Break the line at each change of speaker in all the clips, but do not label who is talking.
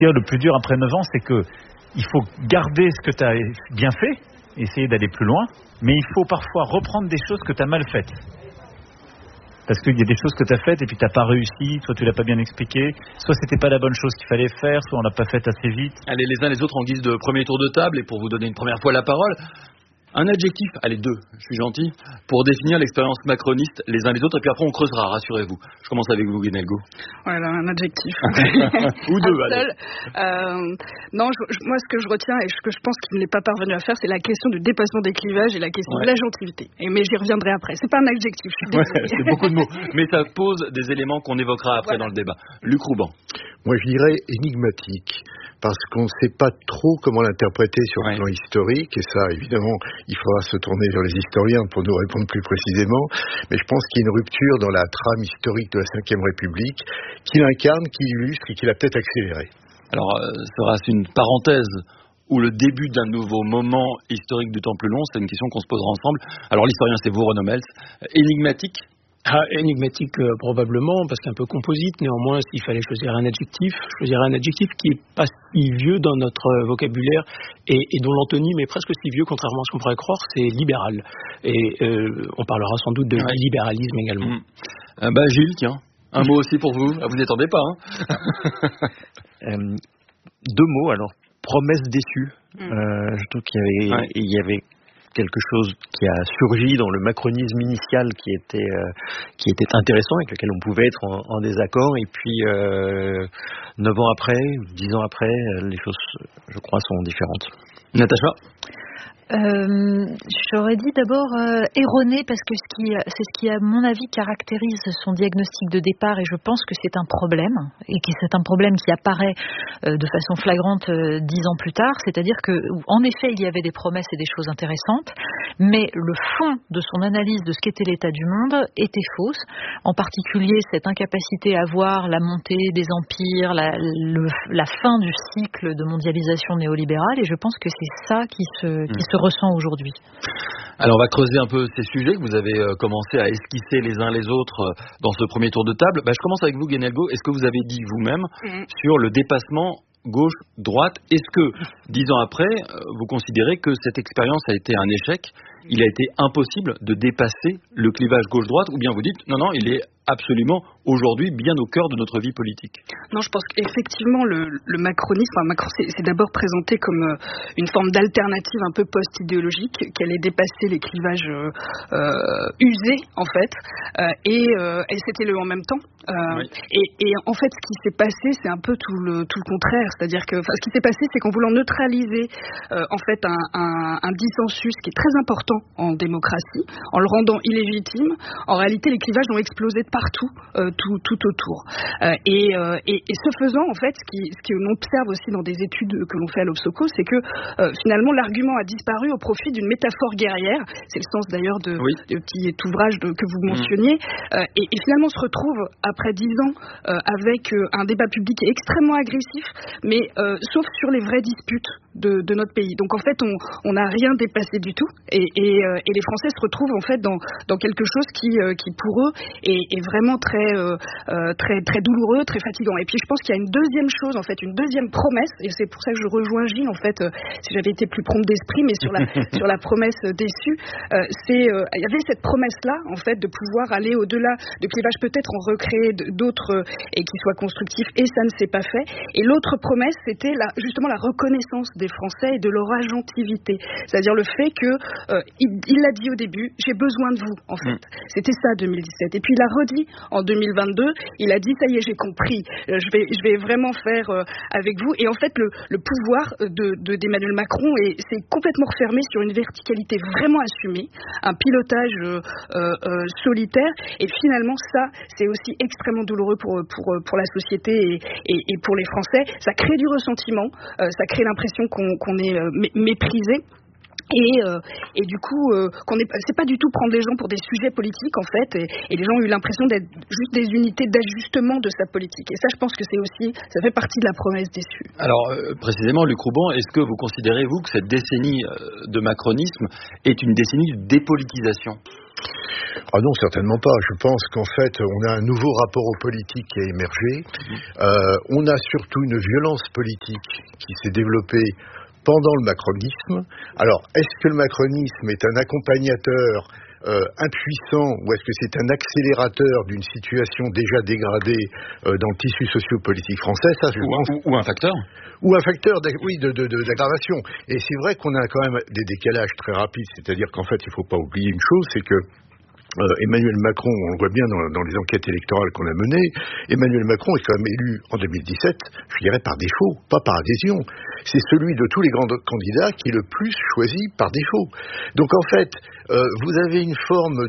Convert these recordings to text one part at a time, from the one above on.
Le plus dur après 9 ans, c'est que il faut garder ce que tu as bien fait, essayer d'aller plus loin, mais il faut parfois reprendre des choses que tu as mal faites. Parce qu'il y a des choses que tu as faites et puis tu n'as pas réussi, soit tu l'as pas bien expliqué, soit c'était pas la bonne chose qu'il fallait faire, soit on l'a pas faite assez vite.
Allez, les uns les autres en guise de premier tour de table, et pour vous donner une première fois la parole, un adjectif, allez 2, je suis gentil, pour définir l'expérience macroniste les uns les autres, et puis après on creusera, rassurez-vous. Je commence avec vous, Guenelgo.
Voilà, un adjectif.
Ou 2, allez.
Non, moi ce que je retiens et ce que je pense qu'il n'est pas parvenu à faire, c'est la question du dépassement des clivages et la question de l'agentivité. Mais j'y reviendrai après. C'est pas un adjectif, je suis désolée.
C'est beaucoup de mots, mais ça pose des éléments qu'on évoquera après dans le débat. Luc Rouban.
Moi je dirais énigmatique, parce qu'on ne sait pas trop comment l'interpréter sur le plan historique, et ça évidemment il faudra se tourner vers les historiens pour nous répondre plus précisément, mais je pense qu'il y a une rupture dans la trame historique de la Ve République, qui l'incarne, qui l'illustre et qui l'a peut-être accélérée.
Alors sera-ce une parenthèse ou le début d'un nouveau moment historique du temps plus long? C'est une question qu'on se posera ensemble. Alors l'historien c'est vous, Renaud Mels. Énigmatique?
Énigmatique probablement, parce qu'un peu composite. Néanmoins, s'il fallait choisir un adjectif, je choisirais un adjectif qui est pas si vieux dans notre vocabulaire et dont l'antonyme est presque si vieux, contrairement à ce qu'on pourrait croire, c'est libéral. Et on parlera sans doute de libéralisme également.
Gilles, tiens, un mot aussi pour vous. Vous n'y attendez pas, hein?
2 mots, alors, promesse déçue. Je trouve qu'il y avait quelque chose qui a surgi dans le macronisme initial qui était intéressant, avec lequel on pouvait être en désaccord, et puis 9 ans après, 10 ans après, les choses, je crois, sont différentes.
Natacha?
J'aurais dit d'abord erroné, parce que c'est ce qui, à mon avis, caractérise son diagnostic de départ, et je pense que c'est un problème, et que c'est un problème qui apparaît de façon flagrante 10 ans plus tard, c'est-à-dire que, en effet, il y avait des promesses et des choses intéressantes, mais le fond de son analyse de ce qu'était l'état du monde était fausse, en particulier cette incapacité à voir la montée des empires, la fin du cycle de mondialisation néolibérale, et je pense que c'est ça qui se ressent aujourd'hui.
Alors on va creuser un peu ces sujets que vous avez commencé à esquisser les uns les autres dans ce premier tour de table. Je commence avec vous, Guenelgo. Est-ce que vous avez dit vous-même sur le dépassement gauche-droite? Est-ce que, 10 ans après, vous considérez que cette expérience a été un échec? Il a été impossible de dépasser le clivage gauche-droite? Ou bien vous dites, non, il est absolument aujourd'hui bien au cœur de notre vie politique?
Non, je pense qu'effectivement le macronisme, Macron c'est d'abord présenté comme une forme d'alternative un peu post-idéologique, qui allait dépasser les clivages usés en fait, et c'était le en même temps. Et en fait, ce qui s'est passé, c'est un peu tout le contraire, c'est-à-dire que ce qui s'est passé, c'est qu'en voulant neutraliser en fait un dissensus qui est très important en démocratie, en le rendant illégitime, en réalité les clivages ont explosé de partout, tout autour. Et ce faisant, en fait, ce qu'on observe aussi dans des études que l'on fait à l'Obsoco, c'est que finalement l'argument a disparu au profit d'une métaphore guerrière. C'est le sens d'ailleurs du petit ouvrage que vous mentionniez. Et finalement on se retrouve après 10 ans avec un débat public extrêmement agressif, mais sauf sur les vraies disputes de notre pays. Donc en fait on n'a rien dépassé du tout, et les Français se retrouvent en fait dans quelque chose qui pour eux est vraiment très douloureux, très fatigant. Et puis je pense qu'il y a une deuxième chose, en fait, une deuxième promesse, et c'est pour ça que je rejoins Gilles, en fait, si j'avais été plus prompt d'esprit, mais sur la promesse déçue, il y avait cette promesse-là, en fait, de pouvoir aller au-delà de clivages, peut-être en recréer d'autres et qui soient constructifs, et ça ne s'est pas fait. Et l'autre promesse, c'était justement la reconnaissance des Français et de leur agentivité, c'est-à-dire le fait que il l'a dit au début, j'ai besoin de vous, en fait. C'était ça 2017. Et puis il a redit en 2022, il a dit ça y est, j'ai compris, je vais vraiment faire avec vous. Et en fait le pouvoir d'Emmanuel Macron s'est complètement refermé sur une verticalité vraiment assumée, un pilotage solitaire, et finalement ça c'est aussi extrêmement douloureux pour la société et pour les Français. Ça crée du ressentiment, ça crée l'impression qu'on est méprisé. Et du coup, c'est pas du tout prendre les gens pour des sujets politiques en fait, et les gens ont eu l'impression d'être juste des unités d'ajustement de sa politique. Et ça, je pense que ça fait partie de la promesse déçue.
Alors, précisément, Luc Rouban, est-ce que vous considérez, vous, que cette décennie de macronisme est une décennie de dépolitisation ?
Ah non, certainement pas. Je pense qu'en fait, on a un nouveau rapport aux politiques qui a émergé. On a surtout une violence politique qui s'est développée pendant le macronisme. Alors, est-ce que le macronisme est un accompagnateur impuissant ou est-ce que c'est un accélérateur d'une situation déjà dégradée dans le tissu socio-politique français? Ça,
ou un facteur?
Ou un facteur d'aggravation. Et c'est vrai qu'on a quand même des décalages très rapides, c'est-à-dire qu'en fait, il ne faut pas oublier une chose, c'est que Emmanuel Macron, on le voit bien dans les enquêtes électorales qu'on a menées, Emmanuel Macron est quand même élu en 2017, je dirais par défaut, pas par adhésion. C'est celui de tous les grands candidats qui est le plus choisi par défaut. Donc en fait, vous avez une forme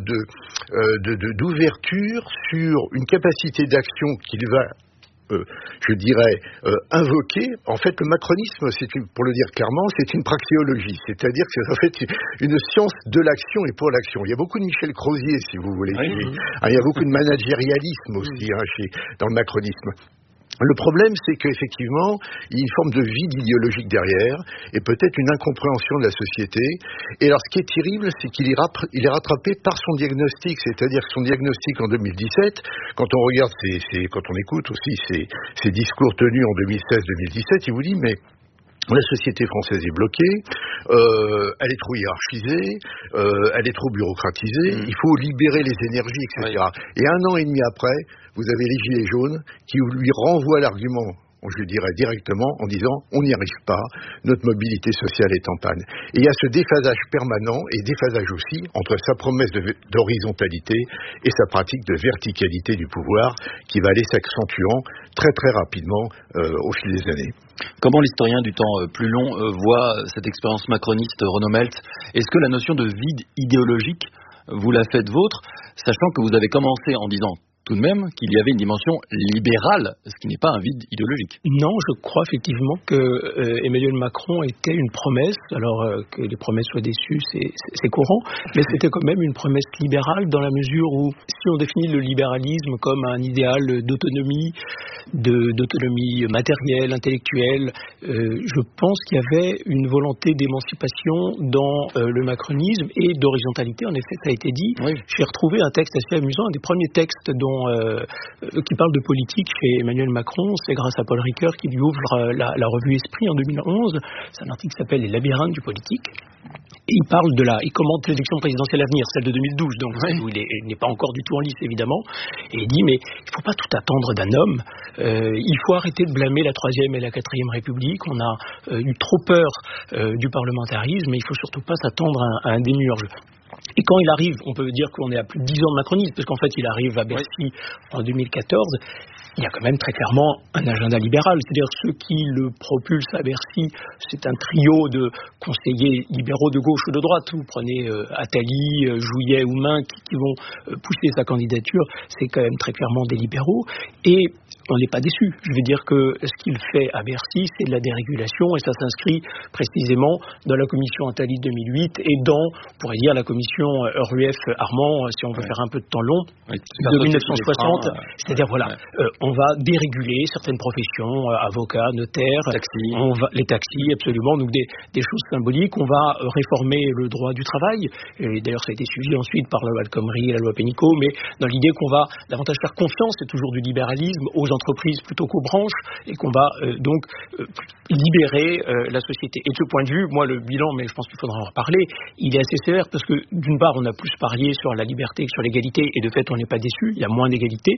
d'ouverture sur une capacité d'action qu'il va je dirais, invoquer. En fait, le macronisme, pour le dire clairement, c'est une praxéologie. C'est-à-dire que c'est en fait une science de l'action et pour l'action. Il y a beaucoup de Michel Crozier, si vous voulez. Oui. Il y a beaucoup de managérialisme aussi dans le macronisme. Le problème, c'est qu'effectivement, il y a une forme de vide idéologique derrière, et peut-être une incompréhension de la société. Et alors, ce qui est terrible, c'est qu'il est rattrapé par son diagnostic, c'est-à-dire que son diagnostic en 2017, quand on regarde quand on écoute aussi ses discours tenus en 2016-2017, il vous dit, mais la société française est bloquée, elle est trop hiérarchisée, elle est trop bureaucratisée, il faut libérer les énergies, etc. Oui. Et 1 an et demi après, vous avez les Gilets jaunes qui lui renvoient l'argument, je dirais directement, en disant on n'y arrive pas, notre mobilité sociale est en panne. Et il y a ce déphasage permanent et déphasage aussi entre sa promesse d'horizontalité et sa pratique de verticalité du pouvoir qui va aller s'accentuant très très rapidement au fil des années.
Comment l'historien du temps plus long voit cette expérience macroniste, Renaud Meltz? Est-ce que la notion de vide idéologique, vous la faites vôtre, sachant que vous avez commencé en disant tout de même qu'il y avait une dimension libérale, ce qui n'est pas un vide idéologique?
Non, je crois effectivement que Emmanuel Macron était une promesse. Alors que les promesses soient déçues, c'est courant, mais c'était quand même une promesse libérale dans la mesure où, si on définit le libéralisme comme un idéal d'autonomie matérielle, intellectuelle, je pense qu'il y avait une volonté d'émancipation dans le macronisme et d'horizontalité. En effet, ça a été dit. Oui. J'ai retrouvé un texte assez amusant, un des premiers textes qui parle de politique chez Emmanuel Macron. C'est grâce à Paul Ricoeur qui lui ouvre la revue Esprit en 2011. C'est un article qui s'appelle Les labyrinthes du politique. Et il commente l'élection présidentielle à venir, celle de 2012, donc où il n'est pas encore du tout en lice évidemment. Et il dit mais il ne faut pas tout attendre d'un homme. Il faut arrêter de blâmer la 3e et la 4e République. On a eu trop peur du parlementarisme, mais il ne faut surtout pas s'attendre à un démiurge. Et quand il arrive, on peut dire qu'on est à plus de 10 ans de macronisme, parce qu'en fait il arrive à Bercy en 2014, il y a quand même très clairement un agenda libéral. C'est-à-dire ceux qui le propulsent à Bercy, c'est un trio de conseillers libéraux de gauche ou de droite. Vous prenez Attali, Jouyet ou Main qui vont pousser sa candidature, c'est quand même très clairement des libéraux. Et on n'est pas déçu. Je veux dire que ce qu'il fait à Bercy, c'est de la dérégulation et ça s'inscrit précisément dans la commission Attali 2008 et dans, on pourrait dire, la commission Rueff-Armand, si on veut faire un peu de temps long, de 1960. C'est-à-dire, on va déréguler certaines professions, avocats, notaires, les taxis, absolument, donc des choses symboliques. On va réformer le droit du travail. Et d'ailleurs, ça a été suivi ensuite par la loi El Khomri et la loi Pénicaud, mais dans l'idée qu'on va davantage faire confiance, c'est toujours du libéralisme, aux entreprises plutôt qu'aux branches, et qu'on va libérer la société. Et de ce point de vue, moi, le bilan, mais je pense qu'il faudra en reparler, il est assez sévère parce que, d'une part, on a plus parié sur la liberté que sur l'égalité, et de fait, on n'est pas déçu, il y a moins d'égalité.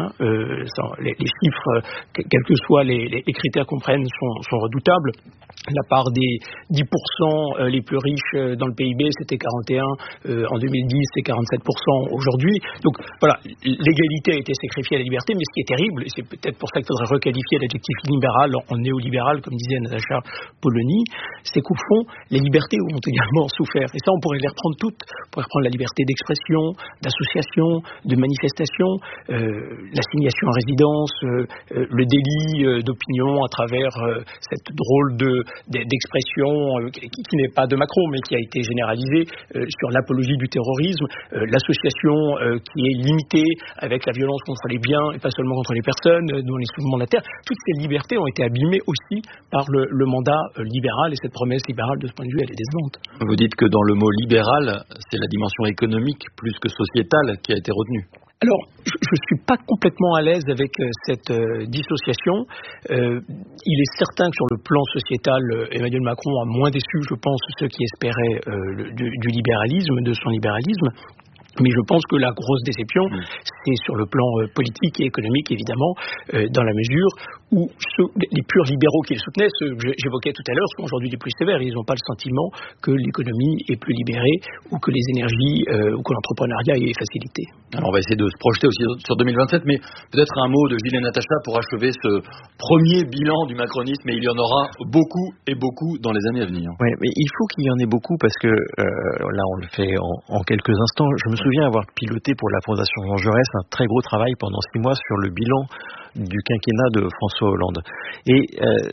Les chiffres, quels que soient les critères qu'on prenne, sont redoutables. La part des 10% les plus riches dans le PIB, c'était 41 en 2010, c'est 47% aujourd'hui. Donc voilà, l'égalité a été sacrifiée à la liberté, mais ce qui est terrible, et c'est peut-être pour ça qu'il faudrait requalifier l'adjectif libéral en néolibéral, comme disait Natacha Polony, c'est qu'au fond, les libertés ont également souffert. Et ça, on pourrait les reprendre toutes. On pourrait reprendre la liberté d'expression, d'association, de manifestation, l'assignation à résidence, dissidence, le délit d'opinion à travers cette drôle d'expression qui n'est pas de Macron, mais qui a été généralisée sur l'apologie du terrorisme, l'association qui est limitée avec la violence contre les biens et pas seulement contre les personnes, dont les soulèvements de la terre. Toutes ces libertés ont été abîmées aussi par le mandat libéral, et cette promesse libérale, de ce point de vue, elle est décevante.
Vous dites que dans le mot libéral, c'est la dimension économique plus que sociétale qui a été retenue.
Alors, je ne suis pas complètement à l'aise avec cette dissociation. Il est certain que sur le plan sociétal, Emmanuel Macron a moins déçu, je pense, ceux qui espéraient du libéralisme, de son libéralisme. Mais je pense que la grosse déception, c'est sur le plan politique et économique, évidemment, dans la mesure où les purs libéraux qui le soutenaient, ceux que j'évoquais tout à l'heure, sont aujourd'hui les plus sévères. Ils n'ont pas le sentiment que l'économie est plus libérée ou que les énergies ou que l'entrepreneuriat est facilité.
Alors on va essayer de se projeter aussi sur 2027, mais peut-être un mot de Gilles et Natacha pour achever ce premier bilan du macronisme, et il y en aura beaucoup et beaucoup dans les années à venir.
Oui, mais il faut qu'il y en ait beaucoup parce que là on le fait en quelques instants. Je me souviens avoir piloté pour la Fondation Jean Jaurès un très gros travail pendant 6 mois sur le bilan du quinquennat de François Hollande. Et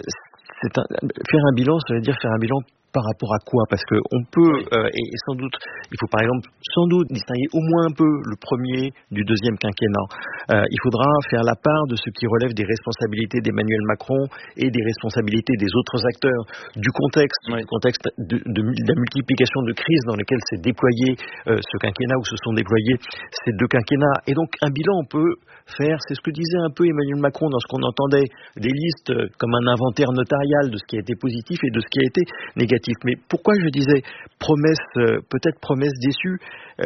faire un bilan, ça veut dire faire un bilan par rapport à quoi? Parce que on peut, et sans doute, il faut par exemple distinguer au moins un peu le premier du deuxième quinquennat. Il faudra faire la part de ce qui relève des responsabilités d'Emmanuel Macron et des responsabilités des autres acteurs, du contexte, de la multiplication de crises dans lesquelles s'est déployé ce quinquennat, ou se sont déployés ces 2 quinquennats. Et donc un bilan, on peut faire, c'est ce que disait un peu Emmanuel Macron dans ce qu'on entendait, des listes comme un inventaire notarial de ce qui a été positif et de ce qui a été négatif. Mais pourquoi je disais peut-être promesse déçue?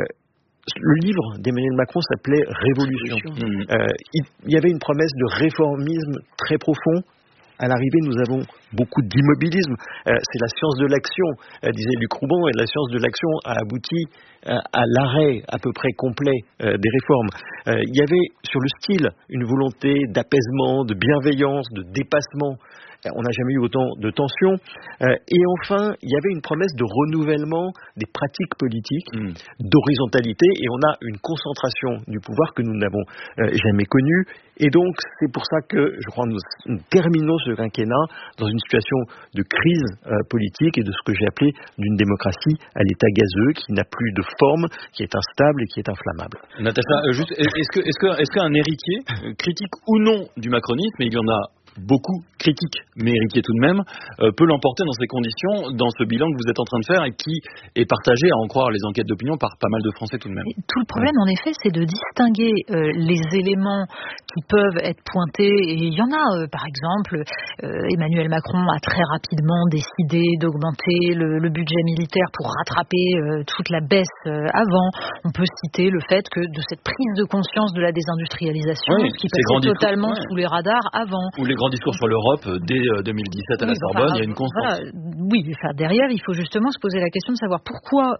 Le livre d'Emmanuel Macron s'appelait Révolution. Il y avait une promesse de réformisme très profond. À l'arrivée, nous avons beaucoup d'immobilisme. C'est la science de l'action, disait Luc Rouban, et la science de l'action a abouti à l'arrêt à peu près complet des réformes. Il y avait sur le style une volonté d'apaisement, de bienveillance, de dépassement. On n'a jamais eu autant de tensions. Et enfin, il y avait une promesse de renouvellement des pratiques politiques, d'horizontalité, et on a une concentration du pouvoir que nous n'avons jamais connue. Et donc, c'est pour ça que, je crois, nous terminons ce quinquennat dans une situation de crise politique et de ce que j'ai appelé d'une démocratie à l'état gazeux, qui n'a plus de forme, qui est instable et qui est inflammable.
Natacha, juste, est-ce qu'un héritier, critique ou non du macronisme, et il y en a beaucoup critiques, mais héritier tout de même, peut l'emporter dans ces conditions, dans ce bilan que vous êtes en train de faire et qui est partagé, à en croire les enquêtes d'opinion, par pas mal de Français tout de même.
Tout le problème, en effet, c'est de distinguer les éléments qui peuvent être pointés, et il y en a, par exemple, Emmanuel Macron a très rapidement décidé d'augmenter le budget militaire pour rattraper toute la baisse avant. On peut citer le fait que de cette prise de conscience de la désindustrialisation, qui passait totalement sous les radars avant.
Ou les grands discours sur l'Europe dès 2017 à la Sorbonne, il y a une constance.
Derrière, il faut justement se poser la question de savoir pourquoi,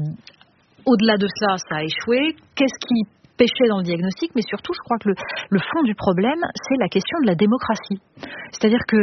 au-delà de cela, ça a échoué. Qu'est-ce qui pêchait dans le diagnostic, mais surtout, je crois que le fond du problème, c'est la question de la démocratie. C'est-à-dire que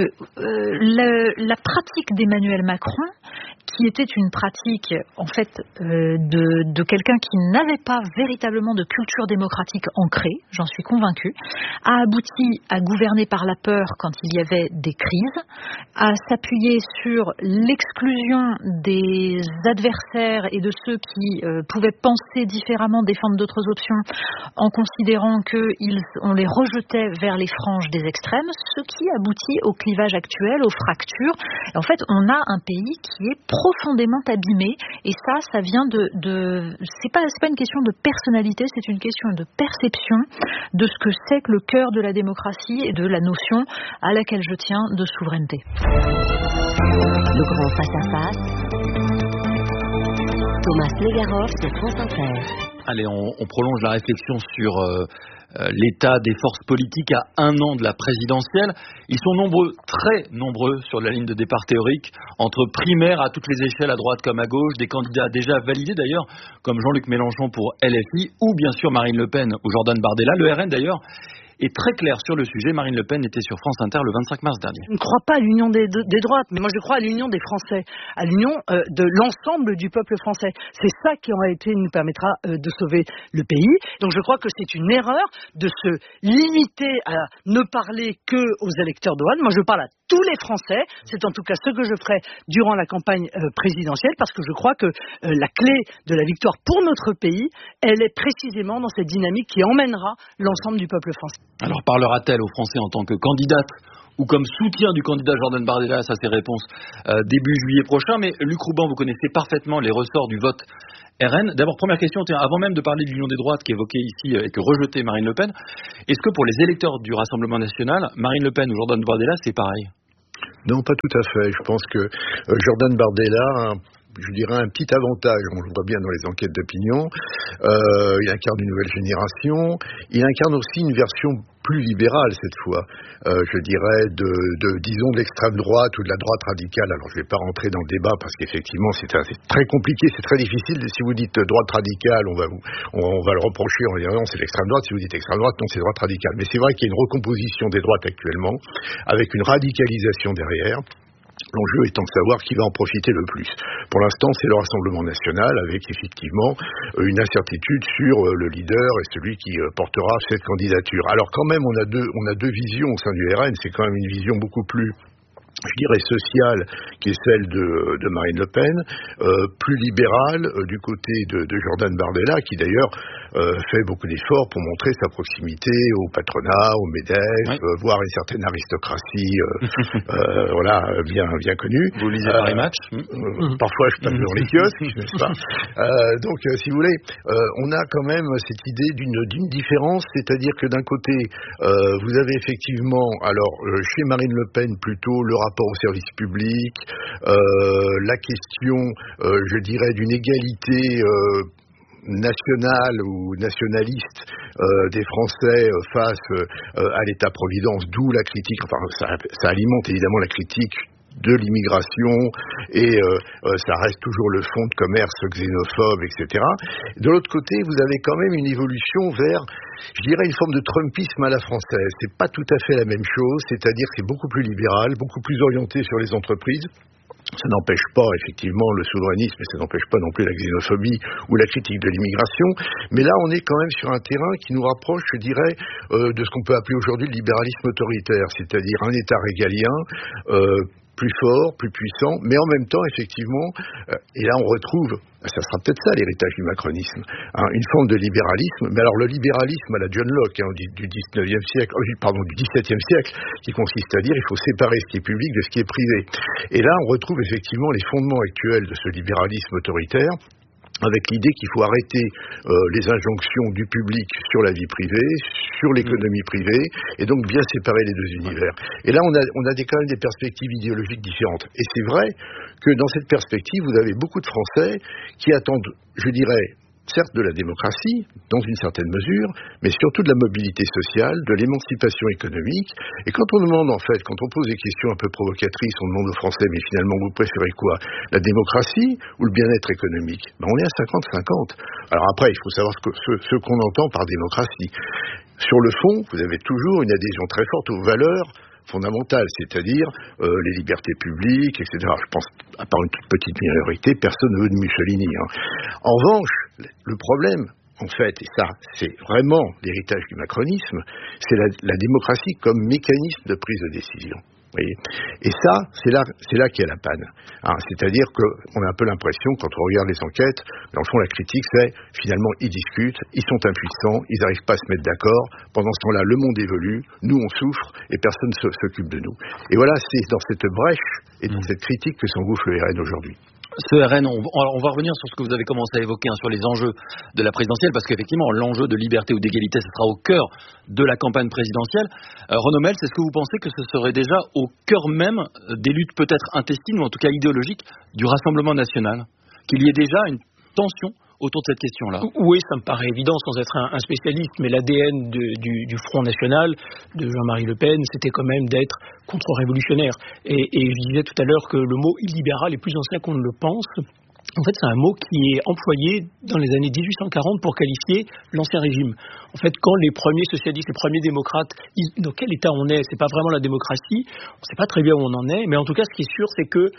la pratique d'Emmanuel Macron, qui était une pratique, en fait, de quelqu'un qui n'avait pas véritablement de culture démocratique ancrée, j'en suis convaincue, a abouti à gouverner par la peur quand il y avait des crises, à s'appuyer sur l'exclusion des adversaires et de ceux qui pouvaient penser différemment, défendre d'autres options, en considérant qu'on les rejetait vers les franges des extrêmes, ce qui aboutit au clivage actuel, aux fractures. Et en fait, on a un pays qui est profondément abîmé, et ça vient c'est pas une question de personnalité, c'est une question de perception de ce que c'est que le cœur de la démocratie et de la notion à laquelle je tiens de souveraineté.
Le grand face-à-face, Thomas Legaroff de France Inter.
Allez, on prolonge la réflexion sur l'état des forces politiques à 1 an de la présidentielle. Ils sont nombreux, très nombreux sur la ligne de départ théorique, entre primaires à toutes les échelles, à droite comme à gauche, des candidats déjà validés d'ailleurs, comme Jean-Luc Mélenchon pour LFI, ou bien sûr Marine Le Pen ou Jordan Bardella. Le RN d'ailleurs est très claire sur le sujet. Marine Le Pen était sur France Inter le 25 mars dernier.
Je ne crois pas à l'union des droites, mais moi je crois à l'union des Français, à l'union de l'ensemble du peuple français. C'est ça qui en réalité nous permettra de sauver le pays. Donc je crois que c'est une erreur de se limiter à ne parler que aux électeurs de droite. Moi je parle à tous les Français. C'est en tout cas ce que je ferai durant la campagne présidentielle, parce que je crois que la clé de la victoire pour notre pays, elle est précisément dans cette dynamique qui emmènera l'ensemble du peuple français.
Alors parlera-t-elle aux Français en tant que candidate ou comme soutien du candidat Jordan Bardella? Ça, ses réponses début juillet prochain. Mais Luc Rouban, vous connaissez parfaitement les ressorts du vote RN. D'abord, première question, avant même de parler de l'union des droites qui est évoquée ici et que rejetait Marine Le Pen, est-ce que pour les électeurs du Rassemblement national, Marine Le Pen ou Jordan Bardella, c'est pareil?
Non, pas tout à fait. Je pense que Jordan Bardella, je dirais un petit avantage, on le voit bien dans les enquêtes d'opinion, il incarne une nouvelle génération, il incarne aussi une version plus libérale cette fois, je dirais disons de l'extrême droite ou de la droite radicale. Alors je ne vais pas rentrer dans le débat parce qu'effectivement c'est très compliqué, c'est très difficile. Si vous dites droite radicale, on va le reprocher en disant non c'est l'extrême droite. Si vous dites extrême droite, non c'est droite radicale. Mais c'est vrai qu'il y a une recomposition des droites actuellement avec une radicalisation derrière. L'enjeu étant de savoir qui va en profiter le plus. Pour l'instant, c'est le Rassemblement national avec effectivement une incertitude sur le leader et celui qui portera cette candidature. Alors quand même, on a deux visions au sein du RN. C'est quand même une vision beaucoup plus, je dirais, sociale, qui est celle de Marine Le Pen, plus libérale du côté de Jordan Bardella, qui d'ailleurs fait beaucoup d'efforts pour montrer sa proximité au patronat, au MEDEF, voire une certaine aristocratie, voilà, bien connue.
Vous lisez Paris Match
Parfois, je passe dans les kiosques, n'est-ce pas donc, si vous voulez, on a quand même cette idée d'une différence, c'est-à-dire que d'un côté, vous avez effectivement, alors, chez Marine Le Pen, plutôt le rapport au service public, la question, je dirais, d'une égalité nationale ou nationaliste des Français face à l'État-providence, d'où la critique, enfin ça alimente évidemment la critique de l'immigration et ça reste toujours le fonds de commerce xénophobe, etc. De l'autre côté, vous avez quand même une évolution vers, je dirais, une forme de trumpisme à la française. C'est pas tout à fait la même chose, c'est-à-dire que c'est beaucoup plus libéral, beaucoup plus orienté sur les entreprises. Ça n'empêche pas effectivement le souverainisme, et ça n'empêche pas non plus la xénophobie ou la critique de l'immigration. Mais là, on est quand même sur un terrain qui nous rapproche, je dirais, de ce qu'on peut appeler aujourd'hui le libéralisme autoritaire, c'est-à-dire un État régalien plus fort, plus puissant, mais en même temps, effectivement, et là on retrouve, ça sera peut-être ça l'héritage du macronisme, une forme de libéralisme, mais alors le libéralisme à la John Locke du 19e siècle, du 17e siècle, qui consiste à dire il faut séparer ce qui est public de ce qui est privé. Et là on retrouve effectivement les fondements actuels de ce libéralisme autoritaire, avec l'idée qu'il faut arrêter les injonctions du public sur la vie privée, sur l'économie privée, et donc bien séparer les deux univers. Et là, on a quand même des perspectives idéologiques différentes. Et c'est vrai que dans cette perspective, vous avez beaucoup de Français qui attendent, je dirais, certes de la démocratie, dans une certaine mesure, mais surtout de la mobilité sociale, de l'émancipation économique. Et quand on demande, en fait, quand on pose des questions un peu provocatrices, on demande aux Français, mais finalement, vous préférez quoi? La démocratie ou le bien-être économique? On est à 50-50. Alors après, il faut savoir ce qu'on entend par démocratie. Sur le fond, vous avez toujours une adhésion très forte aux valeurs fondamentale, c'est-à-dire les libertés publiques, etc. Je pense, à part une toute petite minorité, personne ne veut de Mussolini. En revanche, le problème, en fait, et ça, c'est vraiment l'héritage du macronisme, c'est la démocratie comme mécanisme de prise de décision. Et ça, c'est là qu'il y a la panne. C'est-à-dire qu'on a un peu l'impression, quand on regarde les enquêtes, dans le fond, la critique, c'est finalement, ils discutent, ils sont impuissants, ils n'arrivent pas à se mettre d'accord. Pendant ce temps-là, le monde évolue, nous, on souffre, et personne ne s'occupe de nous. Et voilà, c'est dans cette brèche et dans cette critique que s'engouffre le RN aujourd'hui.
Ce RN, on va revenir sur ce que vous avez commencé à évoquer, sur les enjeux de la présidentielle, parce qu'effectivement, l'enjeu de liberté ou d'égalité, ce sera au cœur de la campagne présidentielle. Renaud Mels, est-ce que vous pensez que ce serait déjà au cœur même des luttes peut-être intestines, ou en tout cas idéologiques, du Rassemblement national? Qu'il y ait déjà une tension autour de cette question-là?
Oui, ça me paraît évident sans être un spécialiste, mais l'ADN du Front National, de Jean-Marie Le Pen, c'était quand même d'être contre-révolutionnaire. Et je disais tout à l'heure que le mot illibéral est plus ancien qu'on ne le pense. En fait, c'est un mot qui est employé dans les années 1840 pour qualifier l'ancien régime. En fait, quand les premiers socialistes, les premiers démocrates disent dans quel état on est, c'est pas vraiment la démocratie, on sait pas très bien où on en est, mais en tout cas, ce qui est sûr, c'est que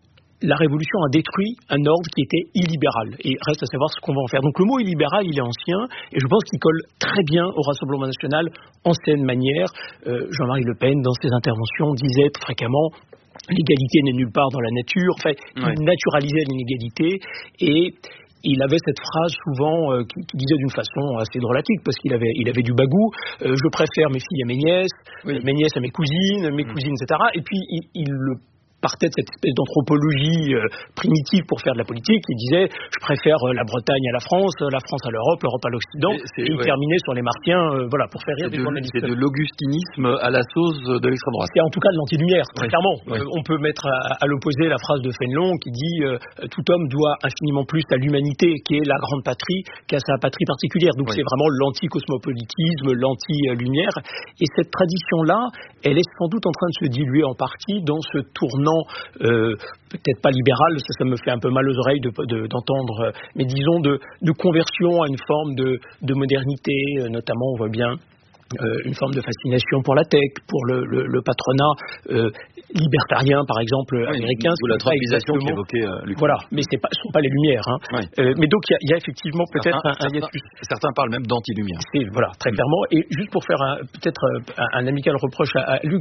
la révolution a détruit un ordre qui était illibéral. Et reste à savoir ce qu'on va en faire. Donc le mot illibéral, il est ancien, et je pense qu'il colle très bien au Rassemblement national, ancienne manière. Jean-Marie Le Pen, dans ses interventions, disait fréquemment l'égalité n'est nulle part dans la nature. Enfin, il naturalisait l'inégalité et il avait cette phrase souvent qui disait d'une façon assez drôlatique parce qu'il avait du bagou. Je préfère mes filles à mes nièces, mes nièces à mes cousines, etc. Et puis il le partait de cette espèce d'anthropologie primitive pour faire de la politique. Il disait je préfère la Bretagne à la France à l'Europe, l'Europe à l'Occident. Et il terminait sur les Martiens, voilà, pour faire rire des journalistes.
C'est de l'augustinisme à la sauce de l'extrême droite.
C'est en tout cas de l'anti-lumière, très clairement. On peut mettre à l'opposé la phrase de Fénelon qui dit tout homme doit infiniment plus à l'humanité, qui est la grande patrie, qu'à sa patrie particulière. Donc c'est vraiment l'anti-cosmopolitisme, l'anti-lumière. Et cette tradition-là, elle est sans doute en train de se diluer en partie dans ce tournant peut-être pas libéral, ça me fait un peu mal aux oreilles d'entendre, mais disons de conversion à une forme de modernité, notamment on voit bien une forme de fascination pour la tech, pour le patronat libertarien, par exemple, américain.
Ou la trumpisation qu'évoquait Luc.
Voilà, mais ce sont pas les lumières. Mais donc il y a effectivement peut-être un hiatus.
Certains parlent même d'anti-lumière.
Voilà, très clairement. Et juste pour faire peut-être un amical reproche à Luc,